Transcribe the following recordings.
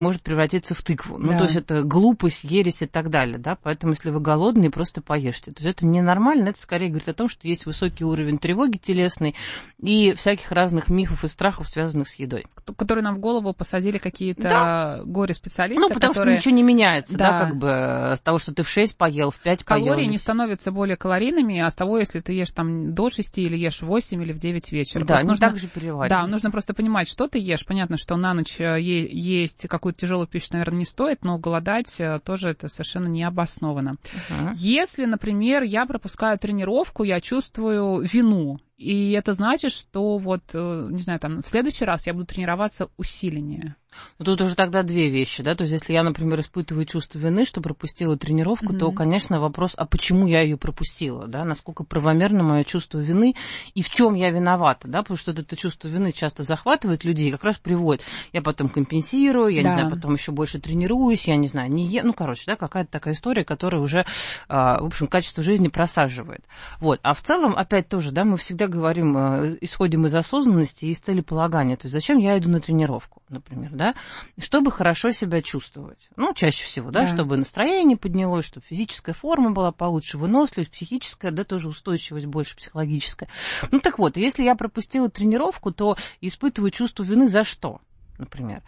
может превратиться в тыкву. Да. То есть это глупость, ересь и так далее, да, поэтому если вы голодные, просто поешьте. То есть это ненормально, это скорее говорит о том, что есть высокий уровень тревоги телесной и всяких разных мифов и страхов, связанных с едой. Которые нам в голову посадили какие-то горе-специалисты. Потому что ничего не меняется, да, как бы с того, что ты в 6 поел, в 5 поел. Калории не становятся более калорийными, а с того, если ты ешь там до 6 или ешь в 8 или в 9 вечера. Да, не так же переваривать. Да, нужно просто понимать, что ты ешь. Понятно, что на ночь есть какую-то тяжелую пищу, наверное, не стоит, но голодать тоже это совершенно необоснованно. Если, например, я пропускаю тренировку, я чувствую вину, и это значит, что вот, не знаю, там, в следующий раз я буду тренироваться усиленнее. Тут уже тогда две вещи, да, то есть если я, например, испытываю чувство вины, что пропустила тренировку, то, конечно, вопрос, а почему я ее пропустила, да, насколько правомерно мое чувство вины и в чем я виновата, да, потому что это чувство вины часто захватывает людей и как раз приводит, я потом компенсирую, я не знаю, потом еще больше тренируюсь, я не знаю, да, какая-то такая история, которая уже, в общем, качество жизни просаживает. Вот, а в целом, опять тоже, да, мы всегда говорим, исходим из осознанности и из целеполагания, то есть зачем я иду на тренировку, например, да, чтобы хорошо себя чувствовать. Чаще всего, да, чтобы настроение поднялось, чтобы физическая форма была получше, выносливость, психическая, да, тоже устойчивость больше психологическая. Так вот, если я пропустила тренировку, то испытываю чувство вины за что, например?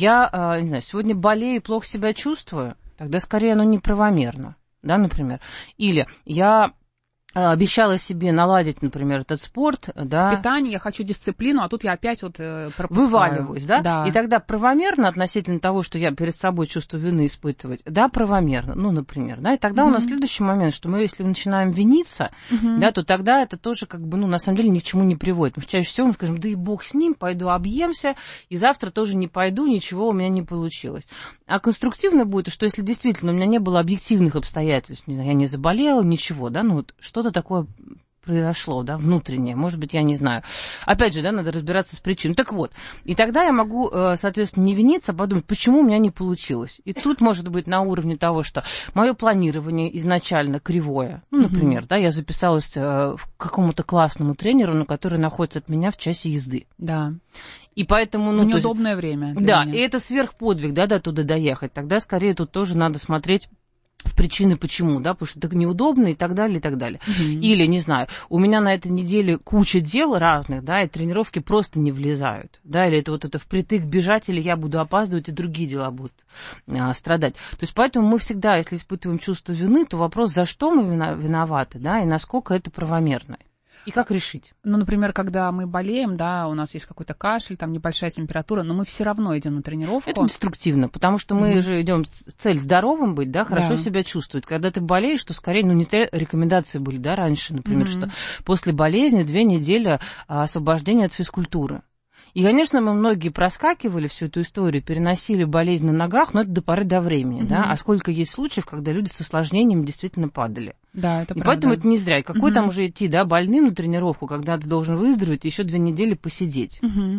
Я, не знаю, сегодня болею и плохо себя чувствую, тогда скорее оно неправомерно, да, например. Или я обещала себе наладить, например, этот спорт, да. Питание, я хочу дисциплину, а тут я опять пропускаю. Вываливаюсь, да? И тогда правомерно относительно того, что я перед собой чувство вины испытывать, да, правомерно, например, да, и тогда у нас следующий момент, что мы, если начинаем виниться, да, то тогда это тоже как бы, на самом деле ни к чему не приводит, потому что чаще всего мы скажем, да и бог с ним, пойду объемся, и завтра тоже не пойду, ничего у меня не получилось. А конструктивно будет, что если действительно у меня не было объективных обстоятельств, не знаю, я не заболела, ничего, да, что-то такое произошло, да, внутреннее, может быть, я не знаю. Опять же, да, надо разбираться с причиной. Так вот, и тогда я могу, соответственно, не виниться, а подумать, почему у меня не получилось. И тут может быть на уровне того, что мое планирование изначально кривое. Например, да, я записалась к какому-то классному тренеру, который находится от меня в часе езды. Да. И поэтому... неудобное время. Да, и это сверхподвиг, да, до туда доехать. Тогда скорее тут тоже надо смотреть в причины почему, да, потому что это неудобно и так далее, и так далее. Или, не знаю, у меня на этой неделе куча дел разных, да, и тренировки просто не влезают, да, или это вот это впритык бежать, или я буду опаздывать, и другие дела будут страдать. То есть поэтому мы всегда, если испытываем чувство вины, то вопрос, за что мы виноваты, да, и насколько это правомерно. И как решить? Например, когда мы болеем, да, у нас есть какой-то кашель, там небольшая температура, но мы все равно идем на тренировку. Это деструктивно, потому что мы же идем, цель здоровым быть, да, хорошо себя чувствовать. Когда ты болеешь, то скорее, не зря рекомендации были, да, раньше, например, что после болезни 2 недели освобождения от физкультуры. И, конечно, мы многие проскакивали всю эту историю, переносили болезнь на ногах, но это до поры до времени, да, а сколько есть случаев, когда люди с осложнениями действительно падали. Да, это и правда. Поэтому это не зря. И какой там уже идти, да, больным на тренировку, когда ты должен выздороветь, еще 2 недели посидеть.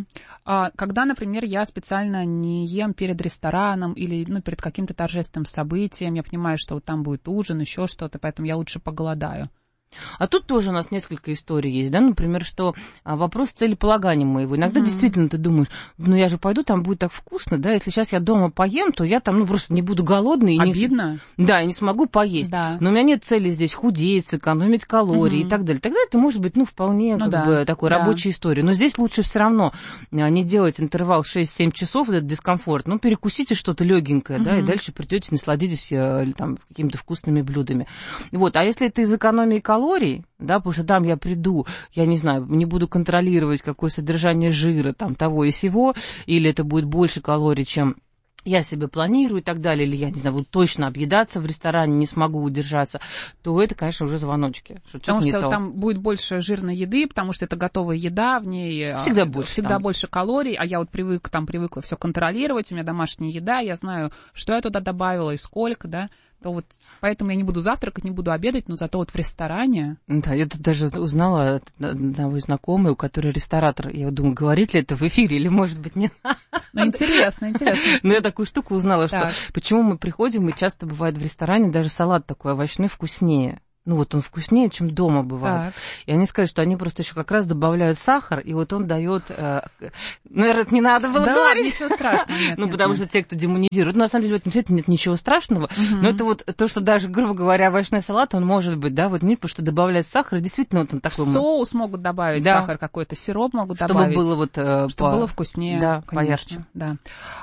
Когда, например, я специально не ем перед рестораном или перед каким-то торжественным событием, я понимаю, что вот там будет ужин, еще что-то, поэтому я лучше поголодаю. А тут тоже у нас несколько историй есть, да, например, что вопрос целеполагания моего. Иногда действительно ты думаешь, я же пойду, там будет так вкусно, да, если сейчас я дома поем, то я там, просто не буду голодной. Обидно. Да, и не смогу поесть. Да. Но у меня нет цели здесь худеть, сэкономить калории и так далее. Тогда это может быть, вполне такой рабочей историей. Но здесь лучше все равно не делать интервал 6-7 часов, этот дискомфорт, перекусите что-то легенькое, да, и дальше придете, насладитесь там какими-то вкусными блюдами. Вот, а если это из экономии калорий, да, потому что там я приду, я не знаю, не буду контролировать, какое содержание жира, там, того и сего, или это будет больше калорий, чем я себе планирую и так далее, или я, не знаю, буду точно объедаться в ресторане, не смогу удержаться, то это, конечно, уже звоночки. Потому что там будет больше жирной еды, потому что это готовая еда, в ней всегда больше калорий, а я вот привыкла все контролировать, у меня домашняя еда, я знаю, что я туда добавила и сколько, да, то вот поэтому я не буду завтракать, не буду обедать, но зато вот в ресторане... Да, я тут даже узнала от одного знакомого, у которого ресторатор. Я думаю, говорит ли это в эфире или, может быть, нет. Интересно. Но я такую штуку узнала, что почему мы приходим, и часто бывает в ресторане даже салат такой овощной вкуснее. ну вот он вкуснее, чем дома бывает. Так. И они сказали, что они просто еще как раз добавляют сахар, и вот он дает... Наверное, это не надо было говорить. Ничего страшного. Нет, ну, потому что те, кто демонизирует. На самом деле, в этом цвете нет ничего страшного. Но это вот то, что даже, грубо говоря, овощной салат, он может быть, да, вот нет, потому что добавляет сахар, и действительно вот он такой... Соус могут добавить, сахар какой-то, сироп могут добавить. Чтобы было вот... Чтобы было вкуснее. Да, поярче. Да.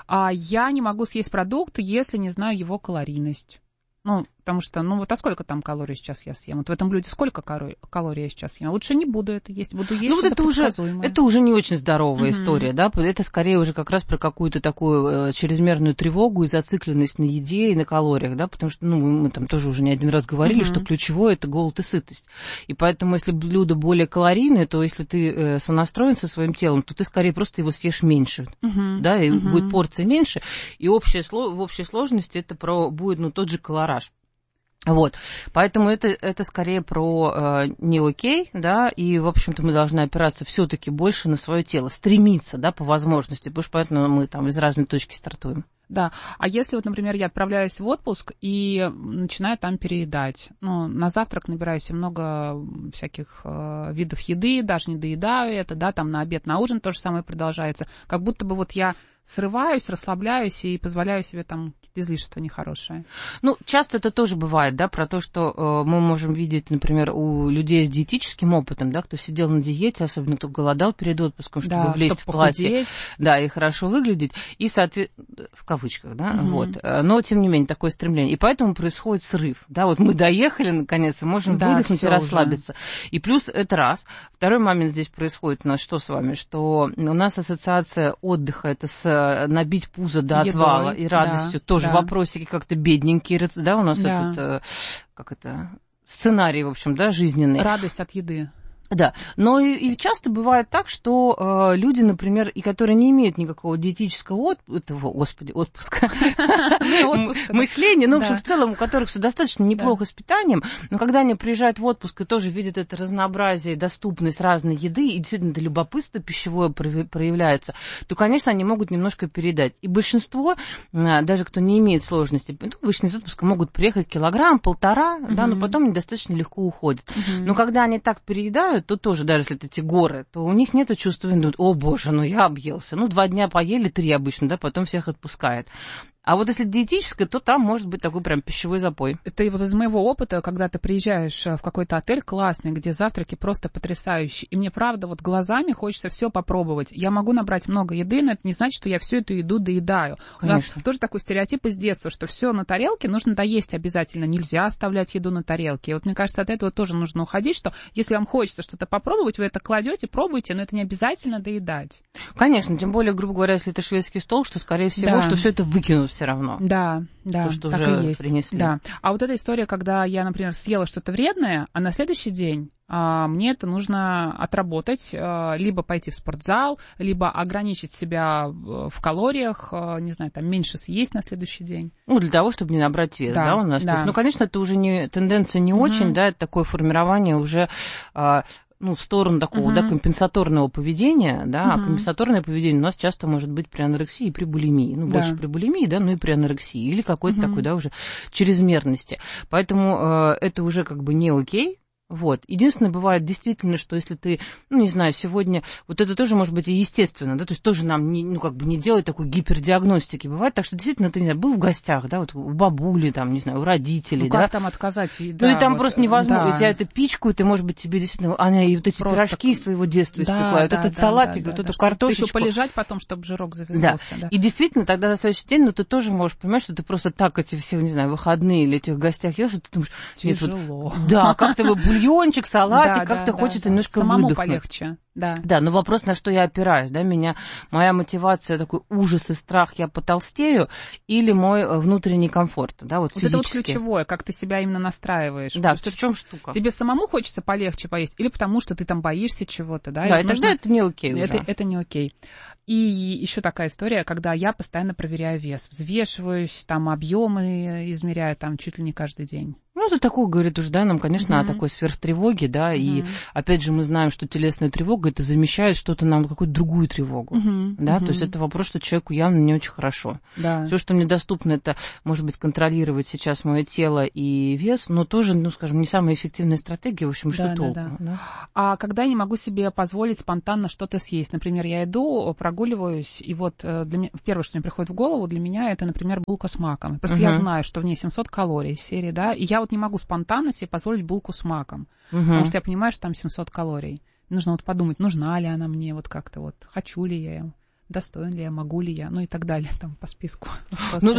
Я не могу съесть продукт, если не знаю его калорийность. Ну, потому что, вот а сколько там калорий сейчас я съем? Вот в этом блюде сколько калорий я сейчас съем? Лучше не буду это есть, буду есть вот это уже не очень здоровая история, да? Это скорее уже как раз про какую-то такую чрезмерную тревогу и зацикленность на еде и на калориях, да? Потому что, мы там тоже уже не один раз говорили, что ключевое – это голод и сытость. И поэтому, если блюдо более калорийное, то если ты сонастроен со своим телом, то ты скорее просто его съешь меньше, да? И будет порция меньше, и в общей сложности это будет, тот же колораж. Вот, поэтому это скорее про не окей, да, и, в общем-то, мы должны опираться все-таки больше на свое тело, стремиться, да, по возможности, потому что поэтому мы там из разной точки стартуем. Да, а если вот, например, я отправляюсь в отпуск и начинаю там переедать, на завтрак набираю себе много всяких видов еды, даже не доедаю это, да, там на обед, на ужин то же самое продолжается, как будто бы вот я срываюсь, расслабляюсь и позволяю себе там какие-то излишества нехорошие. Часто это тоже бывает, да, про то, что мы можем видеть, например, у людей с диетическим опытом, да, кто сидел на диете, особенно кто голодал перед отпуском, чтобы влезть в платье, да, и хорошо выглядеть, и, соответственно, в кавычках, да, вот, но, тем не менее, такое стремление. И поэтому происходит срыв, да, вот мы доехали, наконец, и можем выдохнуть и расслабиться. И плюс это раз. Второй момент здесь происходит у нас что с вами, что у нас ассоциация отдыха, это с набить пузо до отвала и радостью, тоже вопросики как-то бедненькие, да, у нас этот, сценарий, в общем, да, жизненный. Радость от еды. Да, но и часто бывает так, что люди, например, и которые не имеют никакого диетического отпуска, мышления, в общем, в целом, у которых все достаточно неплохо с питанием, но когда они приезжают в отпуск и тоже видят это разнообразие, доступность разной еды, и действительно это любопытство пищевое проявляется, то, конечно, они могут немножко передать. И большинство, даже кто не имеет сложности, обычно из отпуска могут приехать килограмм-полтора, да, но потом они достаточно легко уходят. Но когда они так переедают, то тоже, даже если это эти горы, то у них нет чувства вины, о боже, я объелся. 2 дня поели, 3 обычно, да, потом всех отпускает. А вот если диетическое, то там может быть такой прям пищевой запой. Это и вот из моего опыта, когда ты приезжаешь в какой-то отель классный, где завтраки просто потрясающие, и мне, правда, вот глазами хочется все попробовать. Я могу набрать много еды, но это не значит, что я всю эту еду доедаю. Конечно. У нас тоже такой стереотип из детства, что все на тарелке нужно доесть обязательно, нельзя оставлять еду на тарелке. И вот мне кажется, от этого тоже нужно уходить, что если вам хочется что-то попробовать, вы это кладете, пробуйте, но это не обязательно доедать. Конечно, тем более, грубо говоря, если это шведский стол, что, скорее всего, что все это выкинут все равно. Да, то, что так уже и есть. Принесли. Да. А вот эта история, когда я, например, съела что-то вредное, а на следующий день мне это нужно отработать, либо пойти в спортзал, либо ограничить себя в калориях, не знаю, там меньше съесть на следующий день. Для того, чтобы не набрать вес, да, у нас. Да. То есть, конечно, это уже тенденция не очень, да, это такое формирование уже... в сторону такого, да, компенсаторного поведения, да, а компенсаторное поведение у нас часто может быть при анорексии и при булимии, больше при булимии, да, но и при анорексии, или какой-то такой, да, уже чрезмерности. Поэтому это уже как бы не окей. Вот. Единственное, бывает действительно, что если ты, не знаю, сегодня, вот это тоже может быть и естественно, да, то есть тоже нам не делать такой гипердиагностики. Бывает так, что действительно ты, не знаю, был в гостях, да, вот у бабули, там, не знаю, у родителей, да. Как там отказать? Да, и там просто невозможно, тебя это пичкают, и, может быть, тебе действительно, и вот эти пирожки из твоего детства испекла, вот этот салатик, вот эту картошечку. Еще полежать потом, чтобы жирок завязался. Да. И действительно, тогда на следующий день, ты тоже можешь понимать, что ты просто так эти все, не знаю, выходные или этих гостях ешь, что ты думаешь... Тяжело. Да, как-то бульончик, салатик, как-то хочется немножко самому выдохнуть. Полегче. Да, но вопрос, на что я опираюсь, да, моя мотивация, такой ужас и страх, я потолстею, или мой внутренний комфорт, да, вот физически. Это вот ключевое, как ты себя именно настраиваешь. Да, в чем штука? Тебе самому хочется полегче поесть, или потому что ты там боишься чего-то, да? Да, и тогда это не окей уже. Это не окей. И еще такая история, когда я постоянно проверяю вес, взвешиваюсь, там объемы измеряю, там чуть ли не каждый день. это такое говорит уже, да, нам, конечно, о такой сверхтревоге, да, и, опять же, мы знаем, что телесная тревога, это замещает что-то нам, какую-то другую тревогу, да, то есть это вопрос, что человеку явно не очень хорошо. Да. Все, что мне доступно, это, может быть, контролировать сейчас мое тело и вес, но тоже, ну, скажем, не самая эффективная стратегия, в общем, что толку. Да. А когда я не могу себе позволить спонтанно что-то съесть, например, я иду, прогуливаюсь, и вот для меня, первое, что мне приходит в голову, для меня это, например, булка с маком. Просто я знаю, что в ней 700 калорий из серии, да, и я вот не могу спонтанно себе позволить булку с маком, потому что я понимаю, что там 700 калорий. Нужно вот подумать, нужна ли она мне, вот как-то вот, хочу ли я ее, достоин ли я, могу ли я, ну и так далее, там, по списку. Ну,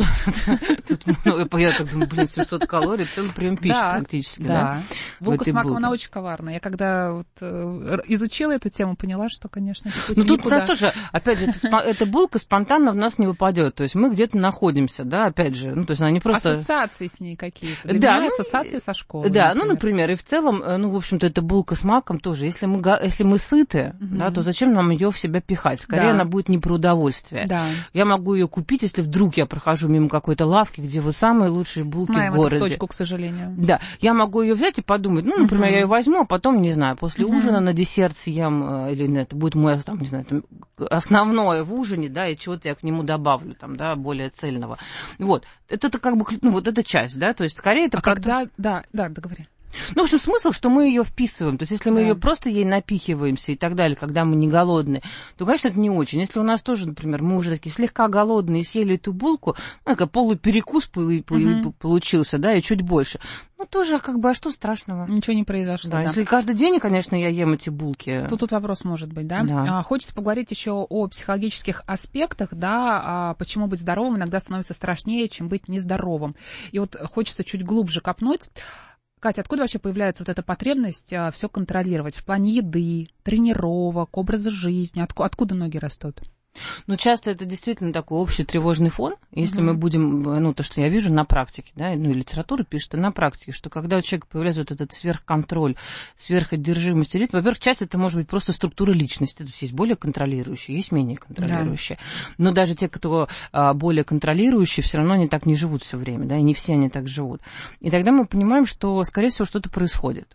я так думаю, 700 калорий, целый прием пищи практически, да? Булка с маком, она очень коварная. Я когда вот изучила эту тему, поняла, что, конечно, это путь никуда. Ну, тут у нас тоже, опять же, эта булка спонтанно в нас не выпадет, то есть мы где-то находимся, да, опять же, ну, то есть она не просто... Ассоциации с ней какие-то. Для меня ассоциации со школы. Да, ну, например, и в целом, ну, в общем-то, эта булка с маком тоже, если мы сыты, да, то зачем нам ее в себя пихать? Скорее, она будет не про удовольствие. Да. Я могу ее купить, если вдруг я прохожу мимо какой-то лавки, где вот самые лучшие булки в городе. Эту точку, к сожалению. Да, я могу ее взять и подумать, ну, например, я ее возьму, а потом, не знаю, после ужина на десерт съем, или это будет мой, там, не знаю, там, основное в ужине, да, и чего-то я к нему добавлю, там, да, более цельного. Вот, это как бы, ну, вот эта часть, да, то есть скорее это когда, да, договори. Ну, в общем, смысл, что мы ее вписываем. То есть, если мы ее просто ей напихиваемся и так далее, когда мы не голодные, то, конечно, это не очень. Если у нас тоже, например, мы уже такие слегка голодные и съели эту булку, ну, такой полуперекус получился, да, и чуть больше. Ну, тоже, как бы, а что страшного? Ничего не произошло. Да, если каждый день, конечно, я ем эти булки. Тут вопрос может быть, да? Хочется поговорить еще о психологических аспектах, да, почему быть здоровым иногда становится страшнее, чем быть нездоровым. И вот хочется чуть глубже копнуть. Катя, откуда вообще появляется вот эта потребность все контролировать в плане еды, тренировок, образа жизни? Откуда ноги растут? Ну, часто это действительно такой общий тревожный фон. Если мы будем, ну, то, что я вижу на практике, да, ну, и литература пишет, и на практике, что когда у человека появляется вот этот сверхконтроль, сверходержимость ритма, во-первых, часть это может быть просто структура личности, то есть есть более контролирующие, есть менее контролирующие. Да. Но даже те, кто более контролирующие, все равно они так не живут все время, да, и не все они так живут. И тогда мы понимаем, что, скорее всего, что-то происходит.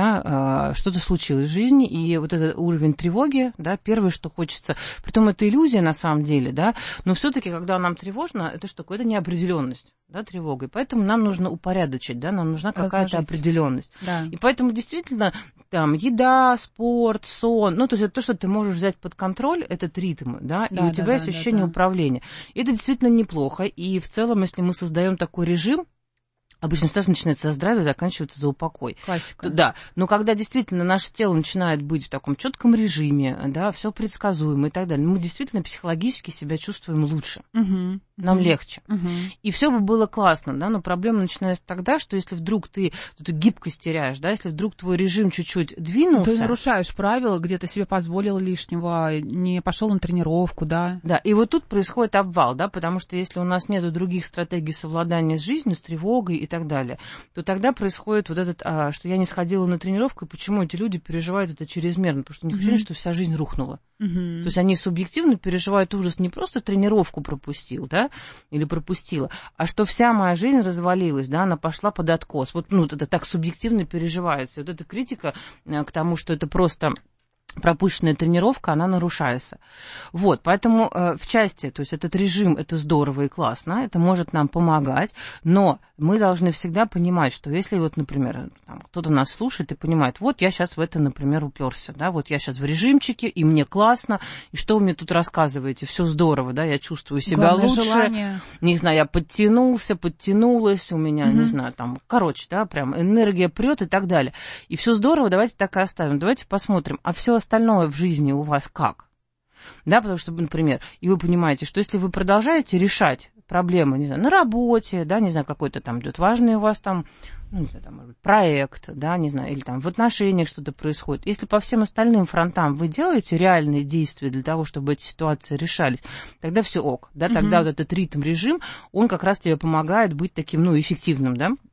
Да, что-то случилось в жизни, и вот этот уровень тревоги, да, первое, что хочется, притом это иллюзия на самом деле, да, но все-таки, когда нам тревожно, это что такое? Это неопределенность, да, тревога, и поэтому нам нужно упорядочить, да, нам нужна какая-то определенность. Да. И поэтому действительно там еда, спорт, сон, ну, то есть это то, что ты можешь взять под контроль, этот ритм, да, и у тебя есть ощущение управления. И это действительно неплохо, и в целом, если мы создаем такой режим, обычно сразу начинается со здравия, заканчивается за упокой. Классика. Да, но когда действительно наше тело начинает быть в таком четком режиме, да, все предсказуемо и так далее, мы действительно психологически себя чувствуем лучше. Нам легче. И все бы было классно, да, но проблема начинается тогда, что если вдруг ты эту гибкость теряешь, да, если вдруг твой режим чуть-чуть двинулся... Ты нарушаешь правила, где ты себе позволил лишнего, не пошел на тренировку, да. Да, и вот тут происходит обвал, да, потому что если у нас нет других стратегий совладания с жизнью, с тревогой и так далее, то тогда происходит вот этот, что я не сходила на тренировку, и почему эти люди переживают это чрезмерно, потому что у них ощущение, что вся жизнь рухнула. То есть они субъективно переживают ужас, не просто тренировку пропустил, да, или пропустила, а что вся моя жизнь развалилась, да, она пошла под откос. Вот, ну, это так субъективно переживается. И вот эта критика к тому, что это просто пропущенная тренировка, она нарушается. Вот, поэтому в части, то есть этот режим, это здорово и классно, это может нам помогать, но мы должны всегда понимать, что если вот, например, там, кто-то нас слушает и понимает, вот я сейчас в это, например, уперся, да, вот я сейчас в режимчике, и мне классно, и что вы мне тут рассказываете, все здорово, да, я чувствую себя главное лучше, желание. Не знаю, я подтянулась, у меня, не знаю, там, короче, да, прям энергия прет и так далее. И все здорово, давайте так и оставим, давайте посмотрим, а все остальное в жизни у вас как? Да, потому что, например, и вы понимаете, что если вы продолжаете решать проблемы, не знаю, на работе, да, не знаю, какой-то там идет важный у вас там, ну, не знаю, там, может быть, проект, да, не знаю, или там в отношениях что-то происходит. Если по всем остальным фронтам вы делаете реальные действия для того, чтобы эти ситуации решались, тогда все ок, да, тогда вот этот ритм, режим, он как раз тебе помогает быть таким, ну, эффективным, да.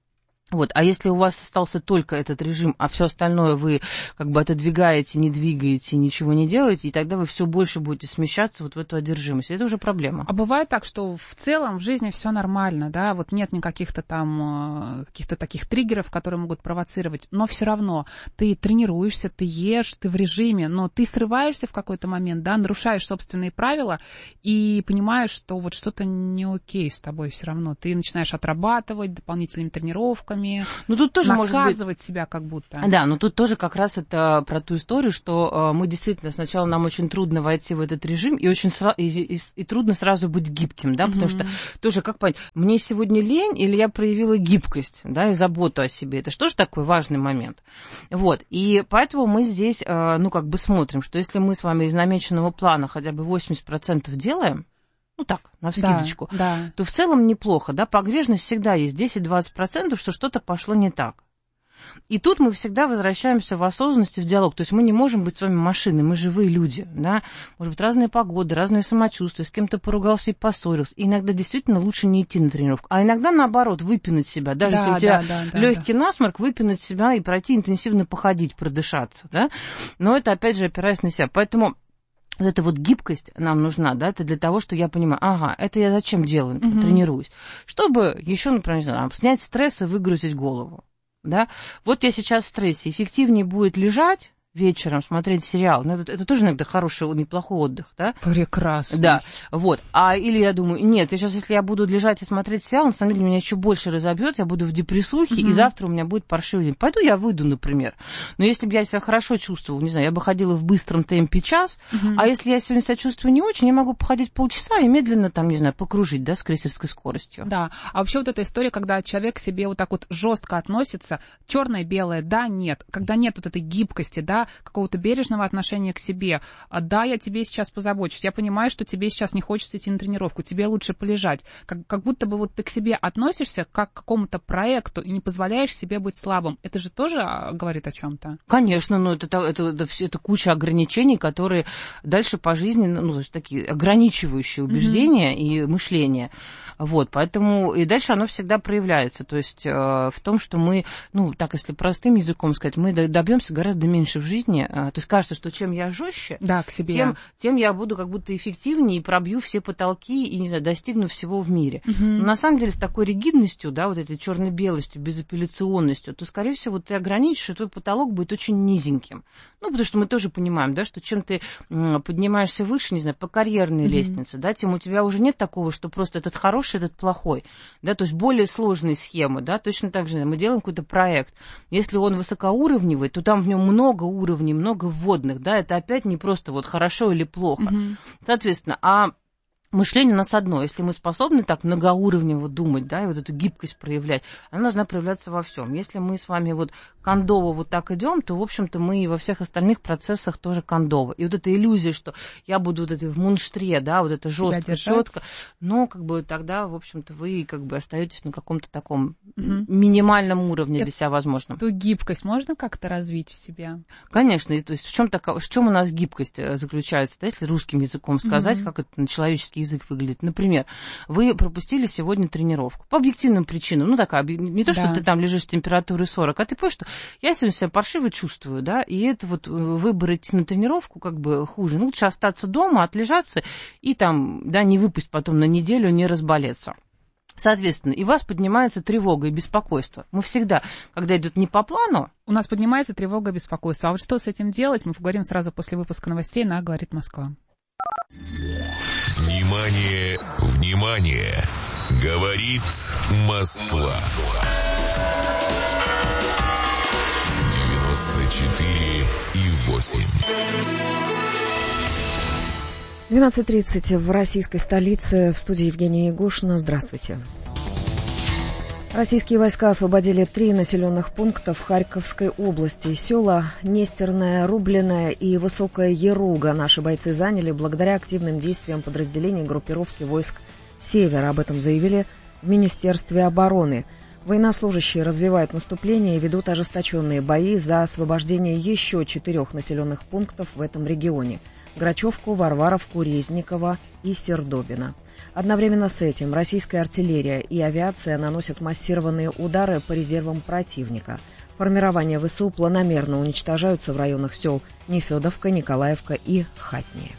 Вот, а если у вас остался только этот режим, а все остальное вы как бы отодвигаете, не двигаете, ничего не делаете, и тогда вы все больше будете смещаться вот в эту одержимость. Это уже проблема. А бывает так, что в целом в жизни все нормально, да, вот нет никаких-то там каких-то таких триггеров, которые могут провоцировать, но все равно ты тренируешься, ты ешь, ты в режиме, но ты срываешься в какой-то момент, да, нарушаешь собственные правила и понимаешь, что вот что-то не окей с тобой все равно. Ты начинаешь отрабатывать дополнительными тренировками, ну, тут тоже наказывать может быть... себя как будто. Да, но тут тоже как раз это про ту историю, что мы действительно сначала нам очень трудно войти в этот режим, и очень и трудно сразу быть гибким, да, потому что тоже, как понять, мне сегодня лень или я проявила гибкость, да, и заботу о себе, это же тоже такой важный момент. Вот, и поэтому мы здесь, ну, как бы смотрим, что если мы с вами из намеченного плана хотя бы 80% делаем, ну так, навскидочку, да. то в целом неплохо, да, погрешность всегда есть 10-20%, что что-то пошло не так. И тут мы всегда возвращаемся в осознанность и в диалог. То есть мы не можем быть с вами машиной, мы живые люди, да. Может быть, разные погоды, разные самочувствия, с кем-то поругался и поссорился. И иногда действительно лучше не идти на тренировку. А иногда, наоборот, выпинать себя. Даже если у тебя легкий насморк, выпинать себя и пройти интенсивно походить, продышаться, да. Но это, опять же, опираясь на себя. Поэтому... Вот эта вот гибкость нам нужна, да, это для того, что я понимаю, ага, это я зачем делаю, тренируюсь? Чтобы еще, например, не знаю, снять стресс и выгрузить голову, да. Вот я сейчас в стрессе, эффективнее будет лежать вечером, смотреть сериал. Ну, это тоже иногда хороший, неплохой отдых, да? Прекрасно. Да, вот. Или я думаю, нет, сейчас, если я буду лежать и смотреть сериал, на самом деле меня еще больше разобьет, я буду в депрессухе, и завтра у меня будет паршивый день. Пойду я выйду, например. Но если бы я себя хорошо чувствовала, не знаю, я бы ходила в быстром темпе час, а если я сегодня себя чувствую не очень, я могу походить полчаса и медленно, там, не знаю, покружить, да, с крейсерской скоростью. Да, а вообще вот эта история, когда человек к себе вот так вот жестко относится, черное, белое, да, нет, когда нет вот этой гибкости, да, какого-то бережного отношения к себе. Да, я тебе сейчас позабочусь. Я понимаю, что тебе сейчас не хочется идти на тренировку. Тебе лучше полежать. Как будто бы вот ты к себе относишься как к какому-то проекту и не позволяешь себе быть слабым. Это же тоже говорит о чем-то. Конечно, но это куча ограничений, которые дальше по жизни, ну, то есть такие ограничивающие убеждения и мышление. Вот, поэтому и дальше оно всегда проявляется. То есть в том, что мы, ну, так, если простым языком сказать, мы добьемся гораздо меньше в жизни. То есть кажется, что чем я жестче, да, к себе. Тем я буду как будто эффективнее и пробью все потолки и, не знаю, достигну всего в мире. Но на самом деле с такой ригидностью, да, вот этой черно-белостью, безапелляционностью, то, скорее всего, ты ограничишь, и твой потолок будет очень низеньким. Ну, потому что мы тоже понимаем, да, что чем ты поднимаешься выше, не знаю, по карьерной лестнице, да, тем у тебя уже нет такого, что просто этот хороший, этот плохой, да, то есть более сложные схемы, да, точно так же мы делаем какой-то проект. Если он высокоуровневый, то там в нем много уровней, много вводных, да, это опять не просто вот хорошо или плохо. Соответственно, мышление у нас одно. Если мы способны так многоуровнево думать, да, и вот эту гибкость проявлять, она должна проявляться во всем. Если мы с вами вот кондово вот так идем, то, в общем-то, мы и во всех остальных процессах тоже кондово. И вот эта иллюзия, что я буду вот в мунштре, да, вот это жестко, четко, но как бы тогда, в общем-то, вы как бы остаетесь на каком-то таком минимальном уровне для себя возможном. Эту гибкость можно как-то развить в себе? Конечно. И, то есть в чем у нас гибкость заключается, да, если русским языком сказать, как это на человеческий язык выглядит. Например, вы пропустили сегодня тренировку по объективным причинам. Ну, такая, не то, что ты там лежишь с температурой 40, а ты понимаешь, что я сегодня себя паршиво чувствую, да, и это вот выбор идти на тренировку как бы хуже. Ну, лучше остаться дома, отлежаться и там, да, не выпасть потом на неделю, не разболеться. Соответственно, и у вас поднимается тревога и беспокойство. Мы всегда, когда идет не по плану... У нас поднимается тревога и беспокойство. А вот что с этим делать, мы поговорим сразу после выпуска новостей на «Говорит Москва». Внимание, внимание! Говорит Москва. 94,8. 12:30 в российской столице. В студии Евгения Егошина. Здравствуйте. Российские войска освободили 3 населенных пункта в Харьковской области. Села Нестерное, Рубленое и Высокая Яруга наши бойцы заняли благодаря активным действиям подразделений группировки войск «Север». Об этом заявили в Министерстве обороны. Военнослужащие развивают наступление и ведут ожесточенные бои за освобождение еще 4 населенных пунктов в этом регионе – Грачевку, Варваровку, Резниково и Сердобино. Одновременно с этим российская артиллерия и авиация наносят массированные удары по резервам противника. Формирования ВСУ планомерно уничтожаются в районах сел Нефедовка, Николаевка и Хатние.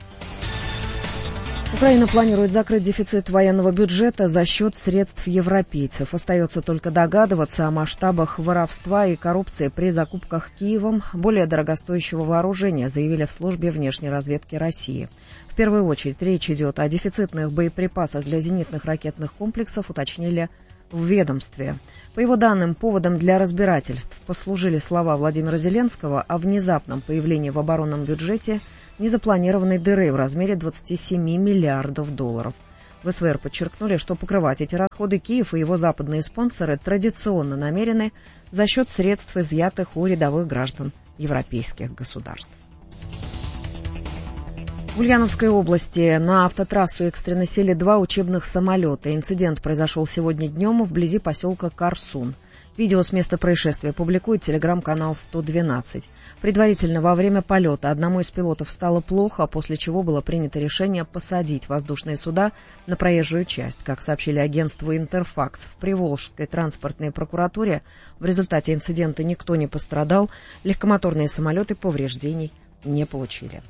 Украина планирует закрыть дефицит военного бюджета за счет средств европейцев. Остается только догадываться о масштабах воровства и коррупции при закупках Киевом более дорогостоящего вооружения, заявили в службе внешней разведки России. В первую очередь речь идет о дефицитных боеприпасах для зенитных ракетных комплексов, уточнили в ведомстве. По его данным, поводом для разбирательств послужили слова Владимира Зеленского о внезапном появлении в оборонном бюджете незапланированной дыры в размере 27 миллиардов долларов. В СВР подчеркнули, что покрывать эти расходы Киев и его западные спонсоры традиционно намерены за счет средств, изъятых у рядовых граждан европейских государств. В Ульяновской области на автотрассу экстренно сели 2 учебных самолета. Инцидент произошел сегодня днем вблизи поселка Карсун. Видео с места происшествия публикует телеграм-канал 112. Предварительно во время полета одному из пилотов стало плохо, после чего было принято решение посадить воздушные суда на проезжую часть. Как сообщили агентству «Интерфакс», в Приволжской транспортной прокуратуре в результате инцидента никто не пострадал, легкомоторные самолеты повреждений не получили.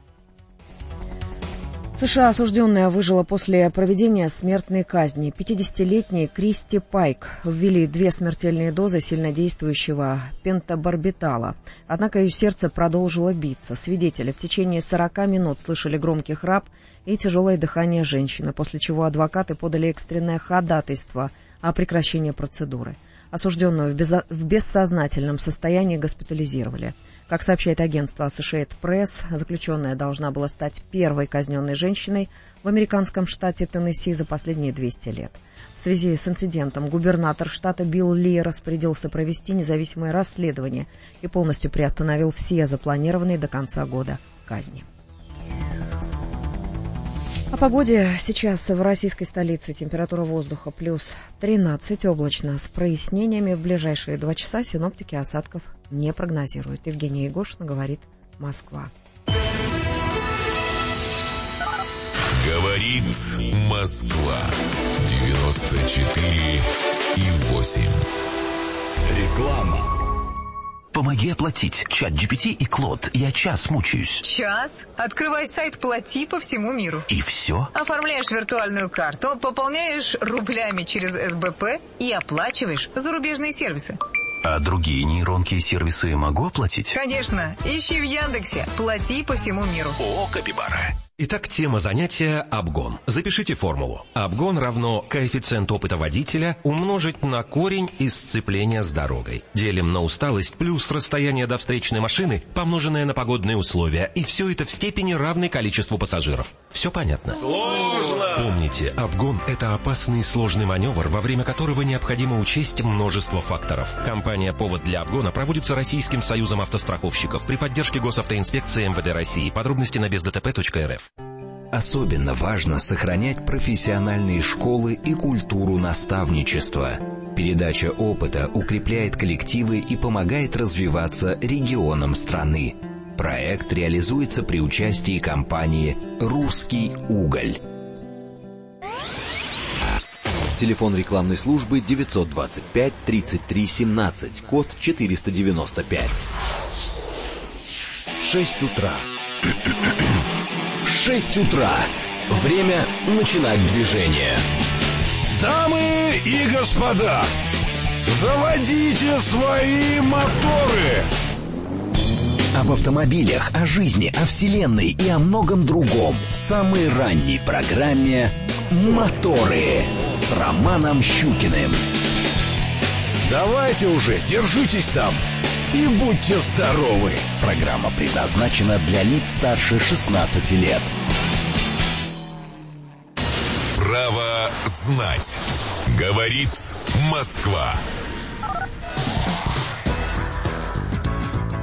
В США осужденная выжила после проведения смертной казни. 50-летней Кристи Пайк ввели 2 смертельные дозы сильнодействующего пентабарбитала. Однако ее сердце продолжило биться. Свидетели в течение 40 минут слышали громкий храп и тяжелое дыхание женщины, после чего адвокаты подали экстренное ходатайство о прекращении процедуры. Осужденную в бессознательном состоянии госпитализировали. Как сообщает агентство Associated Press, заключенная должна была стать первой казненной женщиной в американском штате Теннесси за последние 200 лет. В связи с инцидентом губернатор штата Билл Ли распорядился провести независимое расследование и полностью приостановил все запланированные до конца года казни. О погоде. Сейчас в российской столице температура воздуха плюс 13, облачно с прояснениями. В ближайшие 2 часа синоптики осадков не прогнозируют. Евгения Егошина, говорит Москва. Говорит Москва. 94,8. Реклама. Помоги оплатить. ChatGPT и Клод. Я час мучаюсь. Час? Открывай сайт «Плати» по всему миру. И все? Оформляешь виртуальную карту, пополняешь рублями через СБП и оплачиваешь зарубежные сервисы. А другие нейронки и сервисы могу оплатить? Конечно. Ищи в Яндексе «Плати» по всему миру. О, капибара. Итак, тема занятия – обгон. Запишите формулу. Обгон равно коэффициент опыта водителя умножить на корень из сцепления с дорогой. Делим на усталость плюс расстояние до встречной машины, помноженное на погодные условия. И все это в степени равной количеству пассажиров. Все понятно? Сложно! Помните, обгон – это опасный и сложный маневр, во время которого необходимо учесть множество факторов. Компания «Повод для обгона» проводится Российским союзом автостраховщиков при поддержке Госавтоинспекции МВД России. Подробности на бездтп.рф. Особенно важно сохранять профессиональные школы и культуру наставничества. Передача опыта укрепляет коллективы и помогает развиваться регионам страны. Проект реализуется при участии компании «Русский уголь». Телефон рекламной службы 925 33 17, код 495. 6 утра. 6 утра. Время начинать движение. Дамы и господа, заводите свои моторы. Об автомобилях, о жизни, о вселенной и о многом другом в самой ранней программе «Моторы» с Романом Щукиным. Давайте уже, держитесь там и будьте здоровы. Программа предназначена для лиц старше 16 лет. Право знать. Говорит Москва.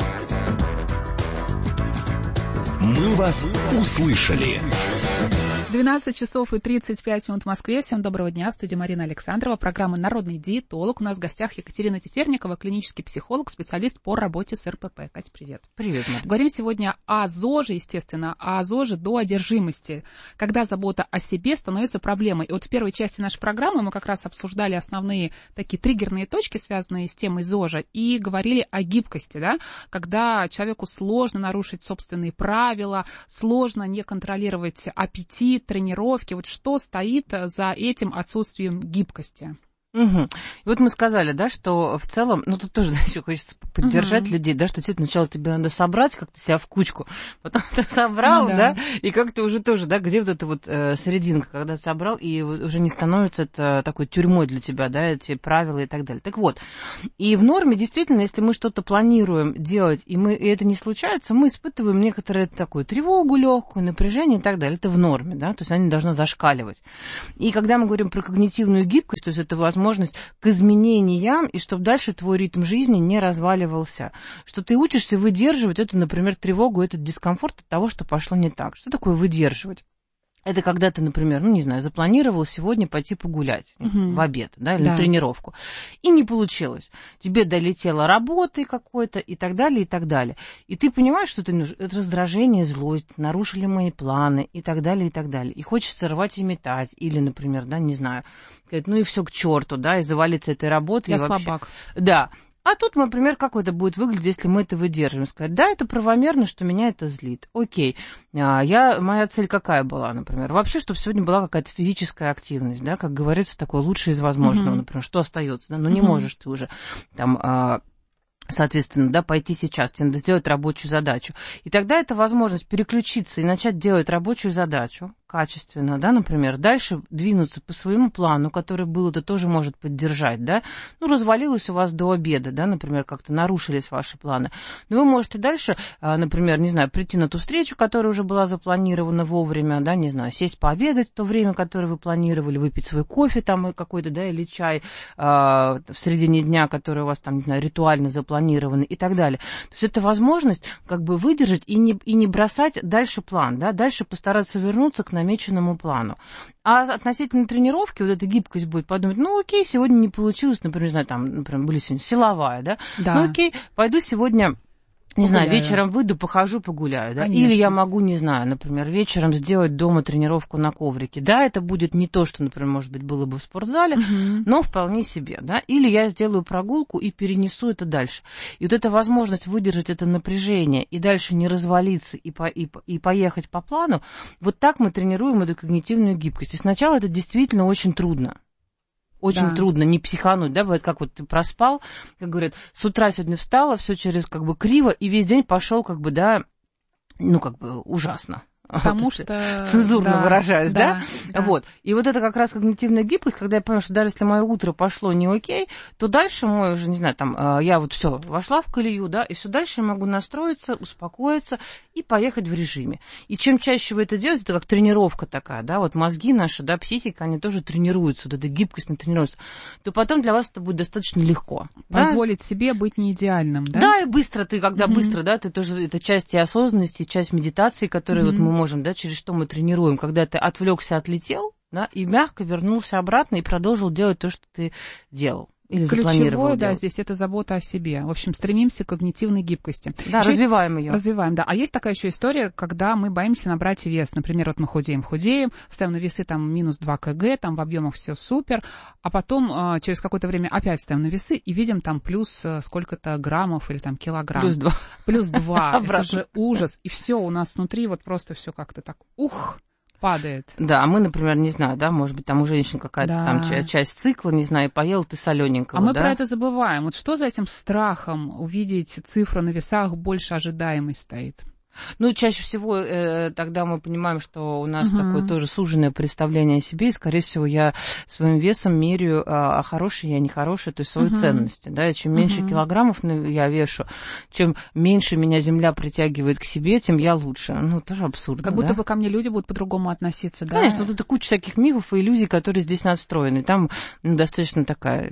Мы вас услышали. 12 часов и 35 минут в Москве. Всем доброго дня. В студии Марина Александрова. Программа «Народный диетолог». У нас в гостях Екатерина Тетерникова, клинический психолог, специалист по работе с РПП. Катя, привет. Привет, Марина. Говорим сегодня о ЗОЖе, естественно, о ЗОЖе до одержимости, когда забота о себе становится проблемой. И вот в первой части нашей программы мы как раз обсуждали основные такие триггерные точки, связанные с темой ЗОЖа, и говорили о гибкости, да, когда человеку сложно нарушить собственные правила, сложно не контролировать аппетит, тренировки. Вот что стоит за этим отсутствием гибкости? Угу. И вот мы сказали, да, что в целом, ну тут тоже, да, еще хочется поддержать людей, да, что действительно сначала тебе надо собрать как-то себя в кучку, потом ты собрал, да, и как-то уже тоже, да, где вот эта вот серединка, когда ты собрал, и уже не становится это такой тюрьмой для тебя, да, эти правила и так далее. Так вот, и в норме действительно, если мы что-то планируем делать, и это не случается, мы испытываем некоторую такую тревогу легкую, напряжение и так далее. Это в норме, да, то есть она не должна зашкаливать. И когда мы говорим про когнитивную гибкость, то есть это возможность к изменениям, и чтобы дальше твой ритм жизни не разваливался. Что ты учишься выдерживать эту, например, тревогу, этот дискомфорт от того, что пошло не так. Что такое выдерживать? Это когда ты, например, ну, не знаю, запланировал сегодня пойти погулять в обед, да, или на тренировку, и не получилось. Тебе долетела работа какой-то и так далее, и так далее. И ты понимаешь, что это раздражение, злость, нарушили мои планы и так далее, и так далее. И хочется рвать и метать, или, например, да, не знаю, сказать, ну и все к черту, да, и завалиться этой работой. Я слабак. Да. А тут, например, как это будет выглядеть, если мы это выдержим? Сказать, да, это правомерно, что меня это злит. Окей. Моя цель какая была, например? Вообще, чтобы сегодня была какая-то физическая активность, да, как говорится, такое лучшее из возможного, например, что остается, да, ну не можешь ты уже там... Соответственно, да, пойти сейчас, тебе надо сделать рабочую задачу. И тогда это возможность переключиться и начать делать рабочую задачу качественно, да, например, дальше двинуться по своему плану, который был, это тоже может поддержать, да. Ну, развалилось у вас до обеда, да, например, как-то нарушились ваши планы. Но вы можете дальше, например, не знаю, прийти на ту встречу, которая уже была запланирована вовремя, да, не знаю, сесть пообедать в то время, которое вы планировали, выпить свой кофе там какой-то, да, или чай в середине дня, который у вас там, не знаю, ритуально запланированы и так далее. То есть это возможность как бы выдержать и не бросать дальше план, да, дальше постараться вернуться к намеченному плану. А относительно тренировки, вот эта гибкость будет подумать, ну окей, сегодня не получилось, например, не знаю, там, например, были сегодня силовая, да, ну окей, пойду сегодня... Не знаю, вечером выйду, похожу, погуляю, да? Или я могу, не знаю, например, вечером сделать дома тренировку на коврике. Да, это будет не то, что, например, может быть, было бы в спортзале, но вполне себе, да? Или я сделаю прогулку и перенесу это дальше. И вот эта возможность выдержать это напряжение и дальше не развалиться и поехать по плану, вот так мы тренируем эту когнитивную гибкость. И сначала это действительно очень трудно. Очень трудно не психануть, да, бывает, как вот ты проспал, как говорят, с утра сегодня встала, все через как бы криво, и весь день пошел как бы, да, ну как бы ужасно. Потому вот, что... Цензурно выражаясь, да? Да? Вот. И вот это как раз когнитивная гибкость, когда я поняла, что даже если мое утро пошло не окей, то дальше мой уже, не знаю, там, я вот все вошла в колею, да, и все дальше я могу настроиться, успокоиться и поехать в режиме. И чем чаще вы это делаете, это как тренировка такая, да, вот мозги наши, да, психика, они тоже тренируются, вот эта гибкость тренируется, то потом для вас это будет достаточно легко. Позволить себе быть не идеальным, да? Да, и быстро ты, когда быстро, да, ты тоже, это часть и осознанности, часть медитации, которую вот мы можем, да, через что мы тренируем, когда ты отвлекся, отлетел, да, и мягко вернулся обратно и продолжил делать то, что ты делал. Или ключевое, да, здесь это забота о себе. В общем, стремимся к когнитивной гибкости. Да, развиваем ее. Развиваем, да. А есть такая еще история, когда мы боимся набрать вес. Например, вот мы худеем, ставим на весы там минус 2 кг, там в объемах все супер, а потом через какое-то время опять ставим на весы и видим там плюс сколько-то граммов или там килограмм. Плюс 2. Плюс 2. Это же ужас. И все у нас внутри вот просто все как-то так, падает. Да, мы, например, не знаю, да, может быть, там у женщин какая-то там часть цикла, не знаю, поел ты солененького, а мы про это забываем. Вот что за этим страхом увидеть цифру на весах больше ожидаемой стоит? Ну, чаще всего тогда мы понимаем, что у нас такое тоже суженное представление о себе, и, скорее всего, я своим весом меряю, хороший я, нехороший, то есть свою ценность, да, и чем меньше килограммов я вешу, чем меньше меня земля притягивает к себе, тем я лучше. Ну, тоже абсурдно, как будто бы ко мне люди будут по-другому относиться, да? Конечно, вот это куча всяких мифов и иллюзий, которые здесь надстроены. Там достаточно такая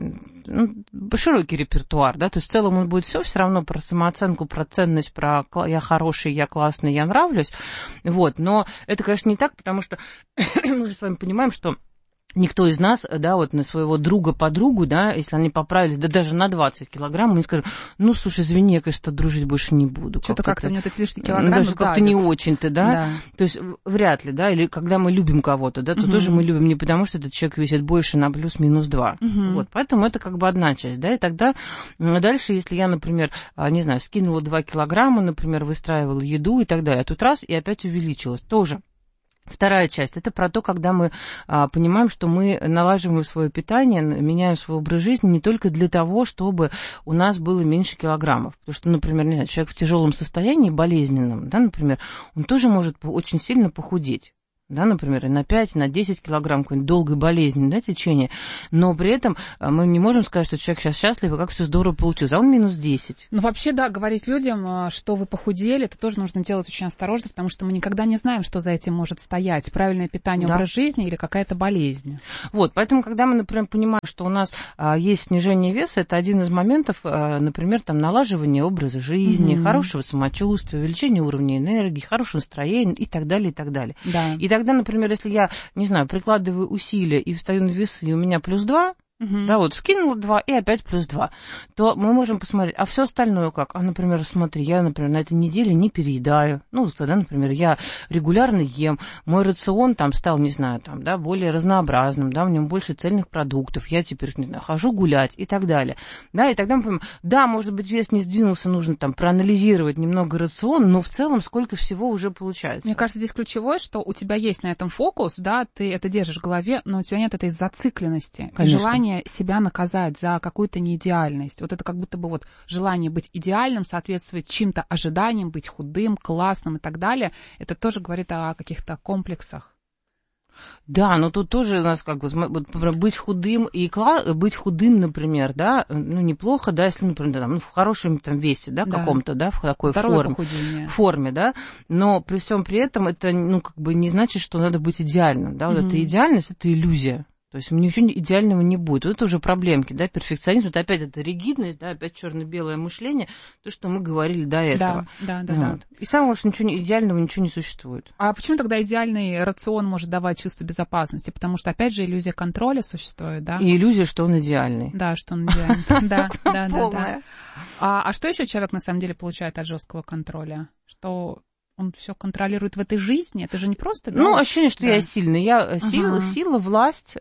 широкий репертуар, да, то есть в целом он будет все равно про самооценку, про ценность, про я хороший, я классный, я нравлюсь, вот, но это, конечно, не так, потому что мы же с вами понимаем, что никто из нас, да, вот на своего друга-подругу, да, если они поправились, да даже на 20 килограмм, мы скажем, ну, слушай, извини, я, конечно, дружить больше не буду. Что-то как-то у меня эти лишние килограммы даже как-то не очень-то, да? То есть вряд ли, да, или когда мы любим кого-то, да, то тоже мы любим не потому, что этот человек весит больше на плюс-минус 2. Вот, поэтому это как бы одна часть, да, и тогда дальше, если я, например, не знаю, скинула 2 килограмма, например, выстраивала еду и так далее, а тут раз и опять увеличилась, тоже. Вторая часть – это про то, когда мы понимаем, что мы налаживаем свое питание, меняем свой образ жизни не только для того, чтобы у нас было меньше килограммов. Потому что, например, не знаю, человек в тяжелом состоянии, болезненном, да, например, он тоже может очень сильно похудеть. Да, например, и на 5, на 10 килограмм какой-нибудь долгой болезни, да, течение, но при этом мы не можем сказать, что человек сейчас счастлив, и как все здорово получилось, а он минус 10. Ну, вообще, да, говорить людям, что вы похудели, это тоже нужно делать очень осторожно, потому что мы никогда не знаем, что за этим может стоять, правильное питание, образ жизни или какая-то болезнь. Вот, поэтому, когда мы, например, понимаем, что у нас есть снижение веса, это один из моментов, например, там, налаживания образа жизни, хорошего самочувствия, увеличения уровня энергии, хорошего настроения и так далее, и так далее. Да. И тогда, например, если я, не знаю, прикладываю усилия и встаю на весы, и у меня плюс 2, да, вот скинула 2 и опять плюс 2, то мы можем посмотреть, а все остальное как? А, например, смотри, я, например, на этой неделе не переедаю. Ну, тогда, например, я регулярно ем, мой рацион там стал, не знаю, там, да, более разнообразным, да, в нем больше цельных продуктов, я теперь, не знаю, хожу гулять и так далее. Да, и тогда мы понимаем, да, может быть, вес не сдвинулся, нужно там проанализировать немного рацион, но в целом сколько всего уже получается. Мне кажется, здесь ключевое, что у тебя есть на этом фокус, да, ты это держишь в голове, но у тебя нет этой зацикленности, желания себя наказать за какую-то неидеальность. Вот это как будто бы вот желание быть идеальным, соответствовать чьим-то ожиданиям, быть худым, классным и так далее. Это тоже говорит о каких-то комплексах. Да, но тут тоже у нас как бы быть худым и быть худым, например, да, ну неплохо, да, если, например, там, ну, в хорошем там весе, да, каком-то, да, в такой форме, да, но при всем при этом это, ну, как бы не значит, что надо быть идеальным, да, вот эта идеальность, это иллюзия. То есть ничего идеального не будет. Вот это уже проблемки, да, перфекционизм, это опять это ригидность, да, опять черно-белое мышление, то, что мы говорили до этого. Да. И самое, что ничего идеального ничего не существует. А почему тогда идеальный рацион может давать чувство безопасности? Потому что, опять же, иллюзия контроля существует, да? И иллюзия, что он идеальный. Да, что он идеальный. Да. Полная. А что еще человек на самом деле получает от жесткого контроля? Что он все контролирует в этой жизни? Это же не просто... Да? Ну, ощущение, что я сильный. Я сила, власть,